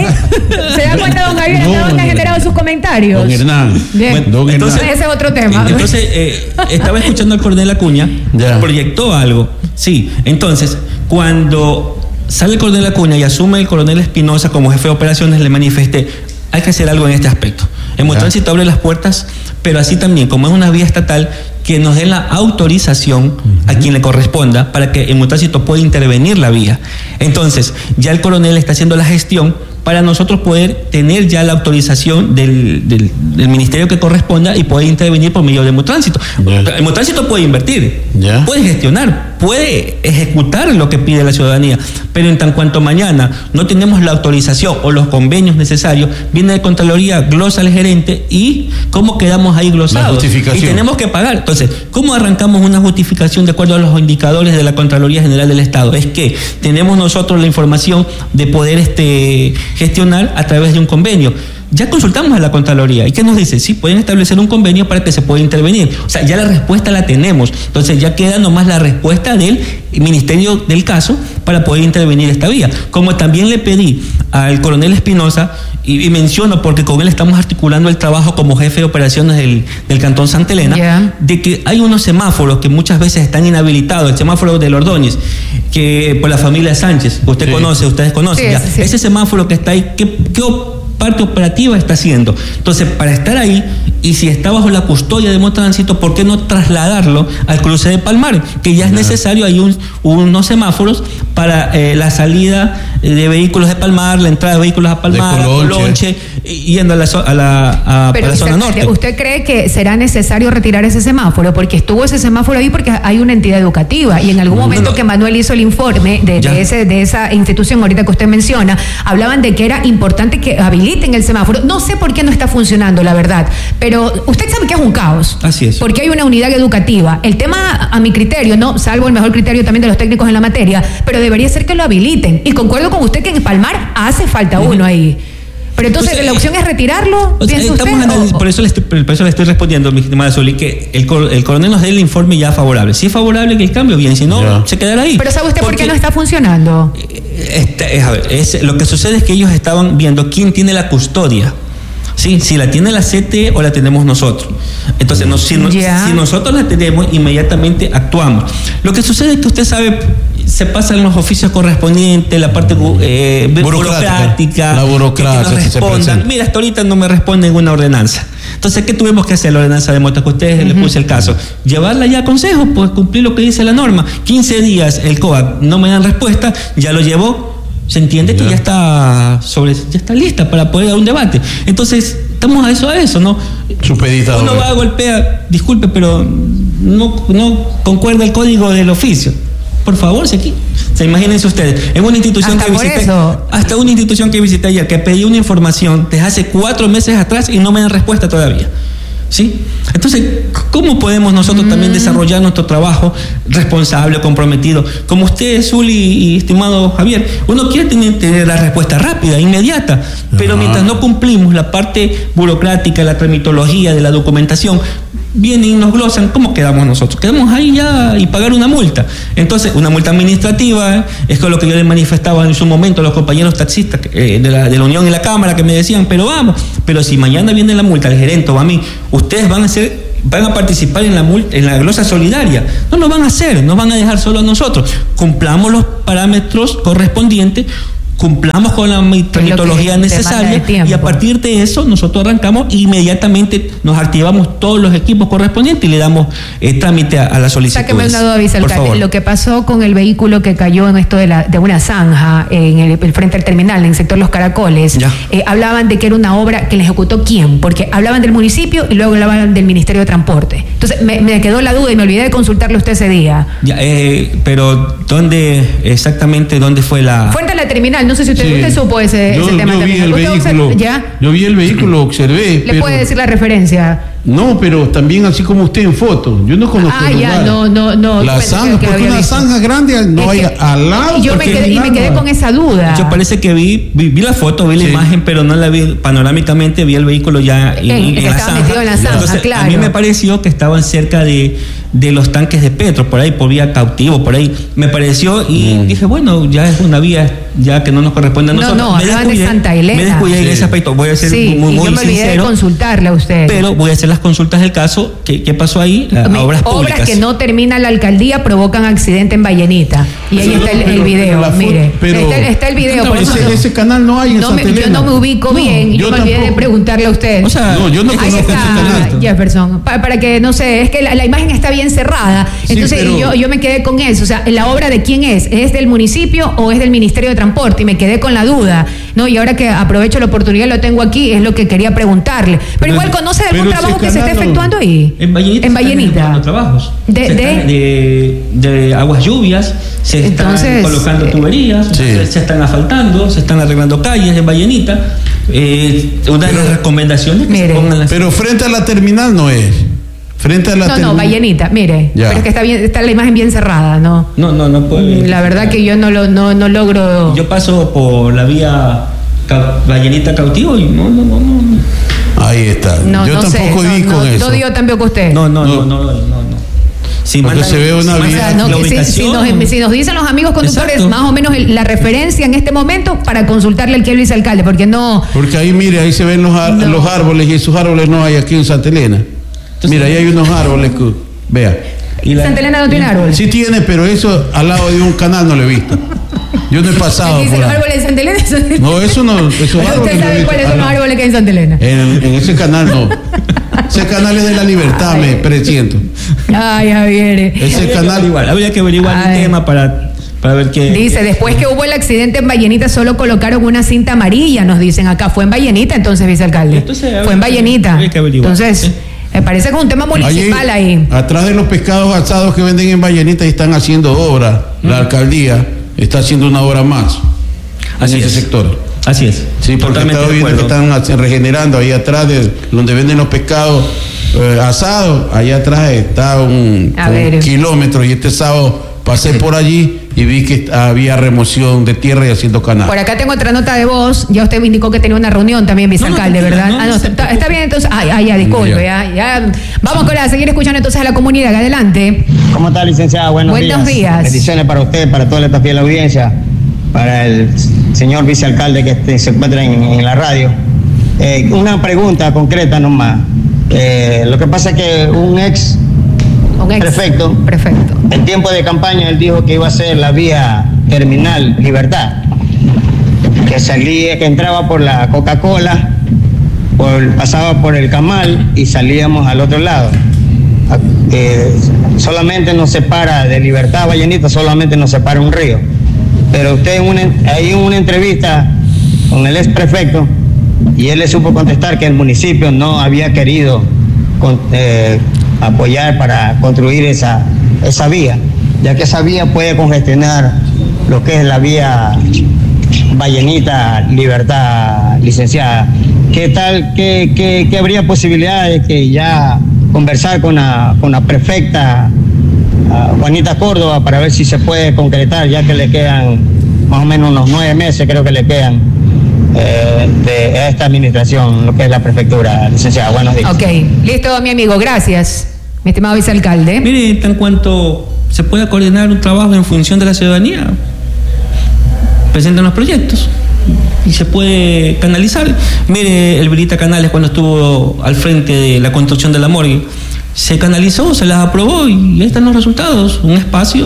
¿Se da cuenta, don Javier, dónde ha generado sus comentarios? Don Hernán. Bien. Entonces, ese es otro tema. Entonces, estaba escuchando al coronel Acuña, proyectó algo. Sí, entonces, cuando sale el coronel Acuña y asume el coronel Espinosa como jefe de operaciones, le manifesté: hay que hacer algo en este aspecto. Emutránsito abre las puertas, pero así también, como es una vía estatal, que nos den la autorización a quien le corresponda para que Emutránsito pueda intervenir la vía. Entonces, ya el coronel está haciendo la gestión para nosotros poder tener ya la autorización del ministerio que corresponda y poder intervenir por medio de Emutránsito. Emutránsito puede invertir, puede gestionar, puede ejecutar lo que pide la ciudadanía, pero en tan cuanto mañana no tenemos la autorización o los convenios necesarios, viene de Contraloría, glosa al gerente y ¿cómo quedamos ahí glosados? Y tenemos que pagar. Entonces, ¿cómo arrancamos una justificación de acuerdo a los indicadores de la Contraloría General del Estado? Es que tenemos nosotros la información de poder gestionar a través de un convenio. Ya consultamos a la Contraloría. ¿Y qué nos dice? Sí, pueden establecer un convenio para que se pueda intervenir. O sea, ya la respuesta la tenemos. Entonces ya queda nomás la respuesta del Ministerio del caso para poder intervenir esta vía. Como también le pedí al coronel Espinosa, y menciono porque con él estamos articulando el trabajo como jefe de operaciones del Cantón Santa Elena, de que hay unos semáforos que muchas veces están inhabilitados. El semáforo del Ordóñez, que por la familia Sánchez, usted conoce, ustedes conocen. Ese semáforo que está ahí, ¿qué parte operativa está haciendo? Entonces, para estar ahí, y si está bajo la custodia de Emutránsito, ¿por qué no trasladarlo al cruce de Palmar? Que ya es necesario, hay unos semáforos para la salida de vehículos de Palmar, la entrada de vehículos a Palmar, a Colonche, yendo a la zona norte. ¿Usted cree que será necesario retirar ese semáforo? Porque estuvo ese semáforo ahí porque hay una entidad educativa, y en algún momento que Manuel hizo el informe de esa institución ahorita que usted menciona, hablaban de que era importante que habiliten el semáforo. No sé por qué no está funcionando, la verdad, pero usted sabe que es un caos. Así es. Porque hay una unidad educativa. El tema, a mi criterio, no, salvo el mejor criterio también de los técnicos en la materia, pero debería ser que lo habiliten. Y concuerdo con usted que en Palmar hace falta uno ahí. Pero entonces, ¿la opción es retirarlo? Por eso le estoy respondiendo, mi estimada Zuli, que el coronel nos dé el informe ya favorable. Si es favorable que el cambio, bien, si no, se quedará ahí. Pero ¿sabe usted por qué no está funcionando? Lo que sucede es que ellos estaban viendo quién tiene la custodia. Sí, si la tiene la CTE o la tenemos nosotros. Entonces, si nosotros la tenemos, inmediatamente actuamos. Lo que sucede es que usted sabe, se pasan los oficios correspondientes, la parte burocrática, la burocracia, que nos respondan. Mira, hasta ahorita no me responden una ordenanza. Entonces, ¿qué tuvimos que hacer? La ordenanza de motos que ustedes le puse el caso. Llevarla ya a consejo, pues cumplir lo que dice la norma. 15 días el COAC no me dan respuesta, ya lo llevó. Se entiende que ya está lista para poder dar un debate. Entonces, estamos a eso, ¿no? Supeditado. Uno va a golpear, disculpe, pero no concuerda el código del oficio. Por favor, se sea, imagínense ustedes, en una institución que visité, hasta una institución que visité ayer, que pedí una información desde hace 4 meses atrás y no me dan respuesta todavía. ¿Sí? Entonces, ¿cómo podemos nosotros también desarrollar nuestro trabajo responsable, comprometido? Como usted, Zuli y estimado Javier, uno quiere tener la respuesta rápida, inmediata, pero mientras no cumplimos la parte burocrática, la tramitología de la documentación, vienen y nos glosan, ¿cómo quedamos nosotros? Quedamos ahí ya y pagar una multa. Entonces, una multa administrativa, es con lo que yo les manifestaba en su momento a los compañeros taxistas de la Unión y la Cámara, que me decían, pero si mañana viene la multa, el gerente o a mí, ustedes van a participar en la glosa solidaria. No lo van a hacer, nos van a dejar solo a nosotros. Cumplamos los parámetros correspondientes, cumplamos con la tramitología necesaria y a partir de eso nosotros arrancamos inmediatamente, nos activamos todos los equipos correspondientes y le damos trámite a la solicitud. Sáqueme una duda, vicealcalde. Lo que pasó con el vehículo que cayó en esto de una zanja en el frente al terminal, en el sector Los Caracoles, hablaban de que era una obra que le ejecutó ¿quién? Porque hablaban del municipio y luego hablaban del Ministerio de Transporte. Entonces me quedó la duda y me olvidé de consultarle usted ese día. Pero ¿dónde fue la...? Frente a la terminal. No sé si usted supo ese tema también. Yo vi el vehículo, observé. ¿Le puede decir la referencia? No, pero también así como usted en foto. Yo no conozco el lugar. No. La zanja, porque una zanja grande no hay al lado. Y me quedé con esa duda. Yo parece que vi la foto, vi la imagen, pero no la vi panorámicamente, vi el vehículo ya en la zanja. Metido en la zanja. Entonces, claro. A mí me pareció que estaban cerca de los tanques de Petro, por ahí, por vía Cautivo, por ahí. Me pareció y dije, bueno, ya es una vía ya que no nos corresponde a nosotros. No, hablaban de Santa Elena. Me descuidé en ese aspecto, voy a ser muy sincero. Yo me olvidé de consultarle a usted. Pero voy a hacer las consultas del caso. ¿Qué pasó ahí? Obras públicas. Obras que no termina la alcaldía provocan accidente en Vallenita. Y ahí está el video, mire. Está el video. Por eso ese canal no hay en Santa Elena. Yo no me ubico bien y yo me olvidé de preguntarle a usted. O sea, yo no conozco ese canal. Jefferson, para que, no sé, es que la imagen está bien cerrada. Entonces yo me quedé con eso. O sea, ¿la obra de quién es? ¿Es del municipio o es del Ministerio de Transporte? Y me quedé con la duda, ¿no? Y ahora que aprovecho la oportunidad, lo tengo aquí, es lo que quería preguntarle. Pero igual, ¿conoce de algún trabajo que se esté efectuando ahí? En Vallenita. Trabajos. De aguas lluvias, se están colocando tuberías, se están asfaltando, se están arreglando calles en Vallenita. Una de las recomendaciones que se pongan las... Pero frente a la terminal no es. Frente a la No, Vallenita, mire. Ya. Pero es que está la imagen bien cerrada, ¿no? No puede. La verdad que yo no logro. Yo paso por la vía Vallenita Cautivo y no. Ahí está. Yo tampoco di con eso. No dio tampoco usted. No. Porque se ve una vía. Si nos dicen los amigos conductores más o menos la referencia en este momento para consultarle al que vicealcalde, porque no. Porque ahí, mire, ahí se ven los árboles y esos árboles no hay aquí en Santa Elena. Entonces, mira, ahí hay unos árboles que, vea. ¿Santa Elena no tiene árboles? Sí tiene, pero eso al lado de un canal no lo he visto. Yo no he pasado por ahí. ¿Los árboles de Santa Elena? No, eso no. Esos ¿Usted sabe cuáles son los árboles que hay en Santa Elena? En ese canal no. Ese canal es de la Libertad, me presiento. Ay, Javier. Ese canal igual. Habría que averiguar el tema para ver qué. Dice, después que hubo el accidente en Vallenita, solo colocaron una cinta amarilla, nos dicen acá. Fue en Vallenita, entonces, vicealcalde. Entonces, fue en Vallenita. Entonces, me parece que es un tema municipal ahí. Atrás de los pescados asados que venden en Vallenita están haciendo obra. La alcaldía está haciendo una obra más en ese sector. Así es. Sí, porque estaba viendo que están regenerando ahí atrás de donde venden los pescados asados. Allá atrás está un kilómetro y este sábado pasé por allí y vi que había remoción de tierra y haciendo canal. Por acá tengo otra nota de voz. Ya usted me indicó que tenía una reunión también, vicealcalde, ¿verdad? Está bien, entonces. Ya, disculpe. Ya. Vamos a seguir escuchando entonces a la comunidad. Adelante. ¿Cómo está, licenciada? Buenos días. Bendiciones para usted, para toda esta fiel audiencia, para el señor vicealcalde que se encuentra en la radio. Una pregunta concreta nomás. Lo que pasa es que un ex prefecto, en tiempo de campaña, él dijo que iba a ser la vía Terminal Libertad, que entraba por la Coca-Cola, pasaba por el Camal y salíamos al otro lado. Solamente nos separa de Libertad a Vallenita, solamente nos separa un río. Pero usted ahí en una entrevista con el ex prefecto, y él le supo contestar que el municipio no había querido apoyar para construir esa vía, ya que esa vía puede congestionar lo que es la vía Vallenita Libertad, licenciada. ¿Qué tal? ¿Qué habría posibilidad de que ya conversar con la prefecta Juanita Córdoba para ver si se puede concretar, ya que le quedan más o menos unos 9 meses, creo que le quedan de esta administración, lo que es la prefectura, licenciada? Buenos días. Ok, listo, mi amigo, gracias, mi estimado vicealcalde. Mire, en cuanto se pueda coordinar un trabajo en función de la ciudadanía, presentan los proyectos y se puede canalizar. Mire, el Brita Canales, cuando estuvo al frente de la construcción de la morgue, se canalizó, se las aprobó y ahí están los resultados. Un espacio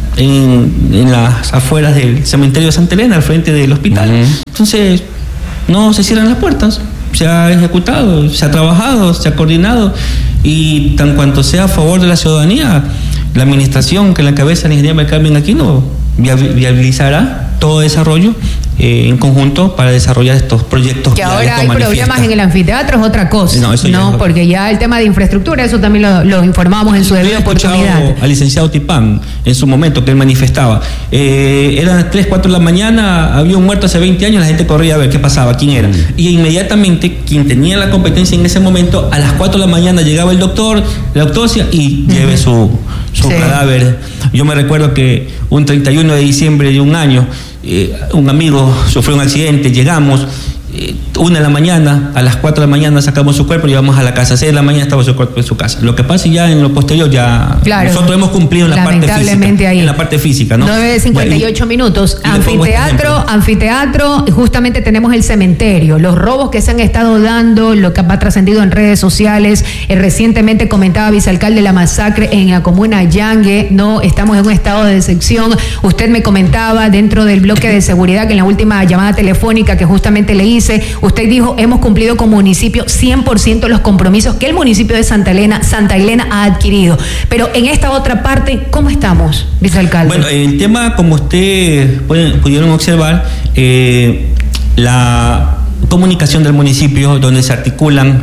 en las afueras del cementerio de Santa Elena, al frente del hospital. Entonces, no se cierran las puertas. Se ha ejecutado, se ha trabajado, se ha coordinado, y tan cuanto sea a favor de la ciudadanía, la administración que la cabeza el ingeniero Carmen Aquino viabilizará todo desarrollo en conjunto para desarrollar estos proyectos. Que ahora hay problemas en el anfiteatro, es otra cosa. No, porque ya el tema de infraestructura, eso también lo informamos en su debida oportunidad. Al licenciado Tipán, en su momento, que él manifestaba. Eran 3, 4 de la mañana, había un muerto hace 20 años, la gente corría a ver qué pasaba, quién era. Y inmediatamente, quien tenía la competencia en ese momento, a las 4 de la mañana llegaba el doctor, la autopsia, y lleve su cadáver. Yo me recuerdo que un 31 de diciembre de un año, un amigo sufrió un accidente, llegamos, 1 de la mañana, a las 4 de la mañana sacamos su cuerpo y llevamos a la casa, 6 de la mañana estaba su cuerpo en su casa. Lo que pasa ya en lo posterior, ya claro, nosotros hemos cumplido en la parte física, ahí. En la parte física, ¿no? 9:58 minutos, anfiteatro, y justamente tenemos el cementerio, los robos que se han estado dando, lo que ha trascendido en redes sociales. Recientemente comentaba vicealcalde la masacre en la comuna Yangue, no, estamos en un estado de decepción. Usted me comentaba dentro del bloque de seguridad que en la última llamada telefónica que justamente le hice, usted dijo, hemos cumplido como municipio 100% los compromisos que el municipio de Santa Elena ha adquirido. Pero en esta otra parte, ¿cómo estamos, vicealcalde? Bueno, el tema, como ustedes pudieron observar, la comunicación del municipio, donde se articulan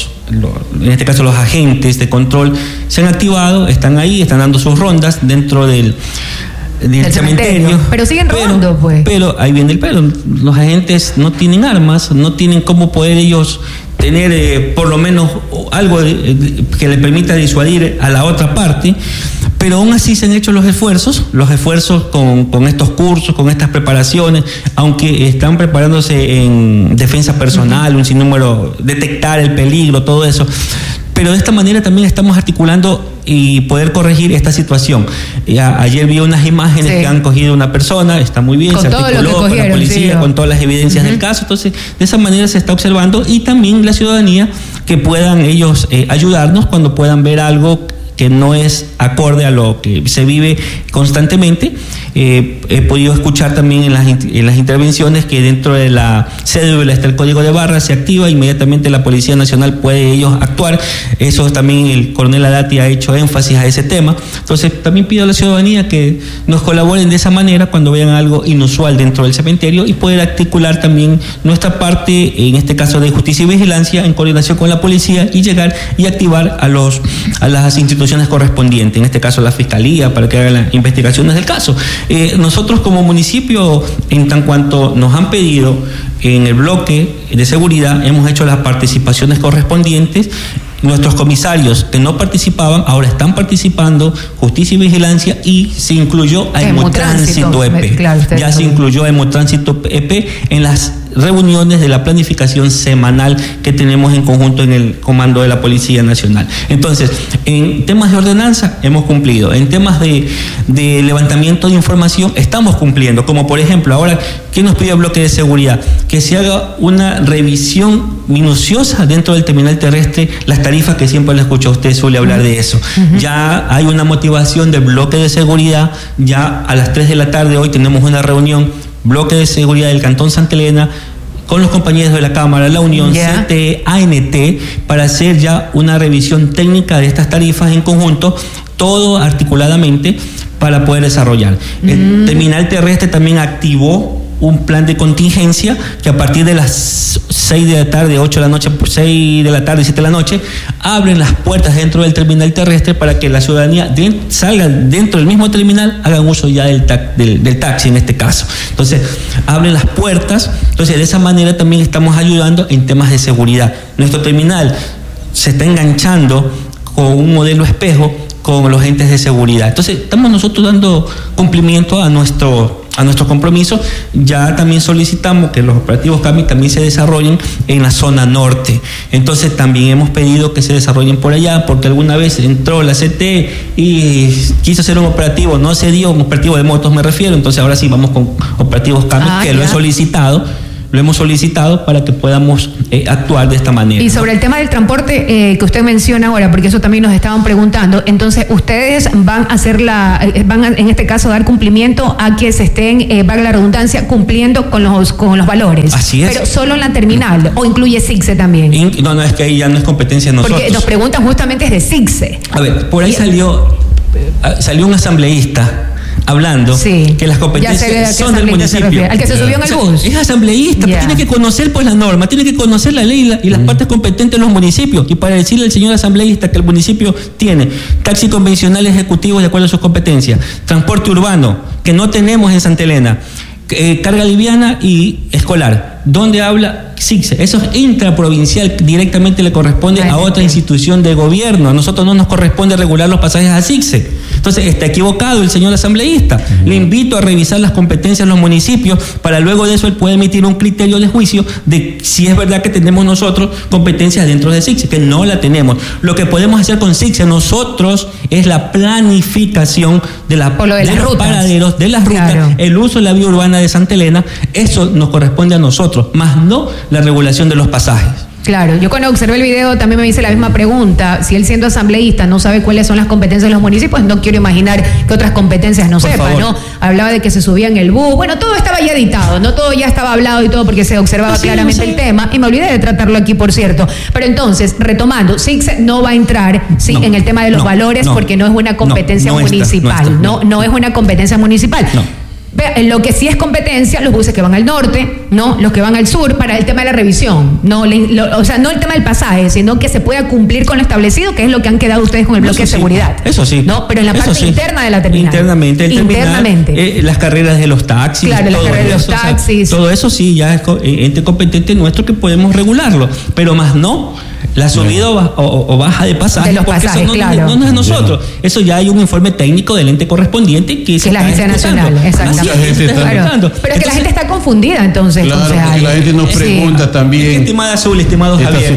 en este caso los agentes de control, se han activado, están ahí, están dando sus rondas dentro del cementerio. Pero siguen robando, pues. Pero ahí viene el pero. Los agentes no tienen armas, no tienen cómo poder ellos tener por lo menos algo que le permita disuadir a la otra parte. Pero aún así se han hecho los esfuerzos con estos cursos, con estas preparaciones, aunque están preparándose en defensa personal, un sinnúmero, detectar el peligro, todo eso. Pero de esta manera también estamos articulando y poder corregir esta situación. Ayer vi unas imágenes que han cogido una persona, está muy bien, se articuló con la policía, con todas las evidencias del caso. Entonces, de esa manera se está observando, y también la ciudadanía, que puedan ellos ayudarnos cuando puedan ver algo que no es acorde a lo que se vive constantemente. He podido escuchar también en las intervenciones que dentro de la cédula está el código de barras, se activa, inmediatamente la Policía Nacional puede ellos actuar. Eso también el coronel Adati ha hecho énfasis a ese tema. Entonces también pido a la ciudadanía que nos colaboren de esa manera cuando vean algo inusual dentro del cementerio, y poder articular también nuestra parte, en este caso de justicia y vigilancia, en coordinación con la policía, y llegar y activar a las instituciones correspondientes, en este caso la Fiscalía, para que hagan las investigaciones del caso. Nosotros como municipio, en tan cuanto nos han pedido en el bloque de seguridad, hemos hecho las participaciones correspondientes. Nuestros comisarios que no participaban ahora están participando, justicia y vigilancia, y se incluyó a Hemotránsito EP. Claro, ya se incluyó a Hemotránsito EP en las reuniones de la planificación semanal que tenemos en conjunto en el comando de la Policía Nacional. Entonces, en temas de ordenanza hemos cumplido, en temas de levantamiento de información estamos cumpliendo, como por ejemplo ahora, ¿qué nos pide el bloque de seguridad? Que se haga una revisión minuciosa dentro del terminal terrestre, las tarifas, que siempre le escucho a usted suele hablar de eso. Ya hay una motivación del bloque de seguridad, ya a las 3 de la tarde hoy tenemos una reunión, bloque de seguridad del Cantón Santa Elena, con los compañeros de la Cámara, la Unión, CTE, ANT, para hacer ya una revisión técnica de estas tarifas en conjunto, todo articuladamente para poder desarrollar. El terminal terrestre también activó un plan de contingencia que a partir de las 6 de la tarde, 8 de la noche, 6 de la tarde, 7 de la noche, abren las puertas dentro del terminal terrestre para que la ciudadanía salga dentro del mismo terminal, hagan uso ya del taxi en este caso. Entonces, abren las puertas, entonces de esa manera también estamos ayudando en temas de seguridad. Nuestro terminal se está enganchando con un modelo espejo con los entes de seguridad. Entonces, estamos nosotros dando cumplimiento a nuestro compromiso. Ya también solicitamos que los operativos CAMI también se desarrollen en la zona norte. Entonces, también hemos pedido que se desarrollen por allá, porque alguna vez entró la CT y quiso hacer un operativo, no se dio, un operativo de motos me refiero. Entonces, ahora sí vamos con operativos CAMI, lo hemos solicitado para que podamos actuar de esta manera. Y sobre el tema del transporte que usted menciona ahora, porque eso también nos estaban preguntando, entonces ustedes van a hacer en este caso dar cumplimiento a que se estén, valga la redundancia, cumpliendo con los valores. Así es. Pero solo en la terminal, o incluye SIGSE también. No, es que ahí ya no es competencia de nosotros. Porque nos preguntan justamente es de SIGSE. A ver, por ahí salió un asambleísta hablando que las competencias son del municipio. Al que se subió en el bus. Es asambleísta, tiene que conocer pues la norma, tiene que conocer la ley y las partes competentes de los municipios. Y para decirle al señor asambleísta que el municipio tiene taxi convencional ejecutivo de acuerdo a sus competencias, transporte urbano, que no tenemos en Santa Elena, carga liviana y escolar. ¿Dónde habla SIGSE? Eso es intraprovincial, directamente le corresponde a otra institución de gobierno. A nosotros no nos corresponde regular los pasajes a SIGSE. Entonces está equivocado el señor asambleísta. Le invito a revisar las competencias de los municipios para luego de eso él puede emitir un criterio de juicio de si es verdad que tenemos nosotros competencias dentro de SIGSE, que no la tenemos. Lo que podemos hacer con SIGSE nosotros es la planificación de los paraderos, de las rutas, el uso de la vía urbana de Santa Elena. Eso nos corresponde a nosotros, más no la regulación de los pasajes. Claro, yo cuando observé el video también me hice la misma pregunta. Si él siendo asambleísta no sabe cuáles son las competencias de los municipios, no quiero imaginar que otras competencias no sepa, ¿no? Hablaba de que se subía en el bus. Bueno, todo estaba ya editado, no todo ya estaba hablado y todo porque se observaba claramente el tema. Y me olvidé de tratarlo aquí, por cierto. Pero entonces, retomando, SIGSE no va a entrar en el tema de los valores porque no es una competencia municipal. No es una competencia municipal. Lo que sí es competencia, los buses que van al norte, ¿no? Los que van al sur, para el tema de la revisión, no el tema del pasaje, sino que se pueda cumplir con lo establecido, que es lo que han quedado ustedes con el bloque de seguridad. Eso sí. ¿No? Pero en la parte interna de la terminal. Internamente. Las carreras de los taxis. Claro, las carreras de los taxis. Todo eso sí, ya es ente competente nuestro que podemos regularlo, pero más no la subida o baja de pasajes, de los pasajes, eso no es nosotros. Eso ya hay un informe técnico del ente correspondiente que es la Agencia Nacional. Exactamente. Pero que la gente está confundida entonces. Claro, la gente nos pregunta también. Estimada Azul, estimado Javier,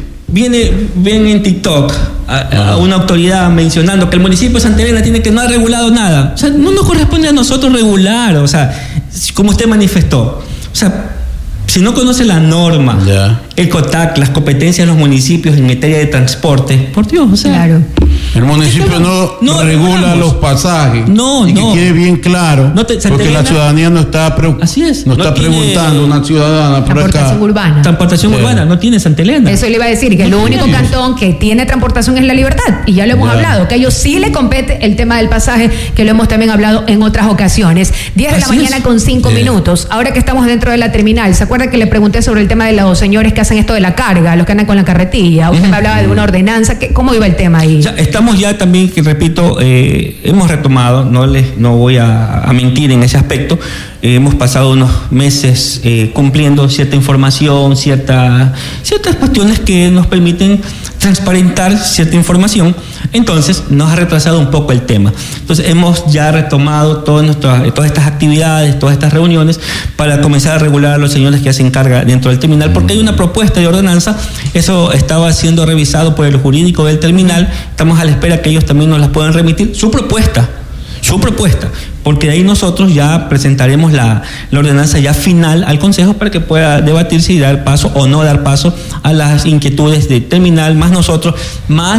ven en TikTok a una autoridad mencionando que el municipio de Santa Elena no ha regulado nada. O sea, no nos corresponde a nosotros regular, o sea, como usted manifestó. O sea, si no conoce la norma, el COTAC, las competencias de los municipios en materia de transporte, por Dios, o sea. Claro. El municipio no regula los pasajes. Que quede bien claro, porque la ciudadanía no está preguntando una ciudadana por acá. Transportación urbana, no tiene Santa Elena. Eso le iba a decir, que el único cantón que tiene transportación es La Libertad, y ya lo hemos hablado, que a ellos sí le compete el tema del pasaje, que lo hemos también hablado en otras ocasiones. 10 de la mañana con 5 minutos. Ahora que estamos dentro de la terminal, ¿se acuerda que le pregunté sobre el tema de los señores que hacen esto de la carga, los que andan con la carretilla? Usted me hablaba de una ordenanza. ¿Cómo iba el tema ahí? Estamos ya también, que repito, hemos retomado, no voy a mentir en ese aspecto, hemos pasado unos meses cumpliendo cierta información, ciertas cuestiones que nos permiten transparentar cierta información. Entonces nos ha retrasado un poco el tema. Entonces hemos ya retomado todas estas actividades, todas estas reuniones para comenzar a regular a los señores que hacen carga dentro del terminal, porque hay una propuesta de ordenanza. Eso estaba siendo revisado por el jurídico del terminal. Estamos a la espera que ellos también nos las puedan remitir su propuesta, porque de ahí nosotros ya presentaremos la ordenanza ya final al Consejo para que pueda debatirse y dar paso o no dar paso a las inquietudes de terminal, más nosotros, más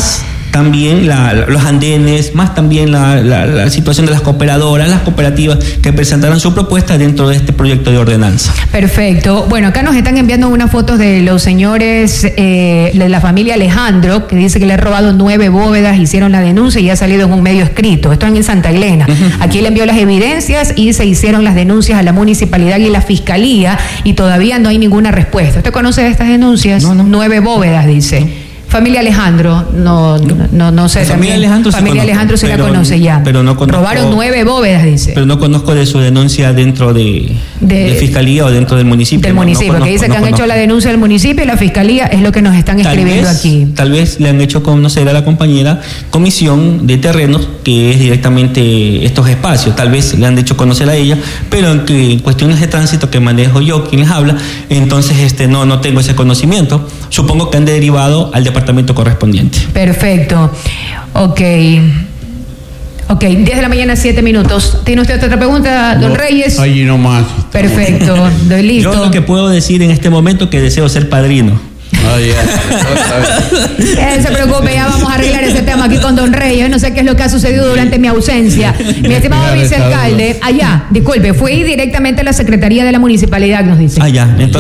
también los andenes, más también la situación de las cooperadoras, las cooperativas que presentarán su propuesta dentro de este proyecto de ordenanza. Perfecto. Bueno, acá nos están enviando unas fotos de los señores de la familia Alejandro, que dice que le ha robado 9 bóvedas, hicieron la denuncia y ha salido en un medio escrito. Esto en Santa Elena. Aquí le envió las evidencias y se hicieron las denuncias a la municipalidad y la fiscalía y todavía no hay ninguna respuesta. ¿Usted conoce de estas denuncias? No. 9 bóvedas, dice. Familia Alejandro, no sé. Familia Alejandro se la conoce ya. Pero no conozco, robaron 9 bóvedas, dice. Pero no conozco de su denuncia dentro de fiscalía o dentro del municipio. Del municipio, conozco, que dice que han hecho la denuncia del municipio y la fiscalía es lo que nos están escribiendo aquí. Tal vez le han hecho conocer a la compañera comisión de terrenos, que es directamente estos espacios. Tal vez le han hecho conocer a ella, pero en cuestiones de tránsito que manejo yo, quien les habla, entonces no tengo ese conocimiento. Supongo que han derivado al departamento correspondiente. Perfecto. Ok, 10 de la mañana, 7 minutos. ¿Tiene usted otra pregunta, don Reyes? Allí nomás. Perfecto, estoy listo. Yo lo que puedo decir en este momento es que deseo ser padrino. No se preocupe, ya vamos a arreglar ese tema aquí con don Reyes. No sé qué es lo que ha sucedido durante mi ausencia. Mi estimado vicealcalde, allá, disculpe, fue directamente a la Secretaría de la Municipalidad, nos dice. Allá, entonces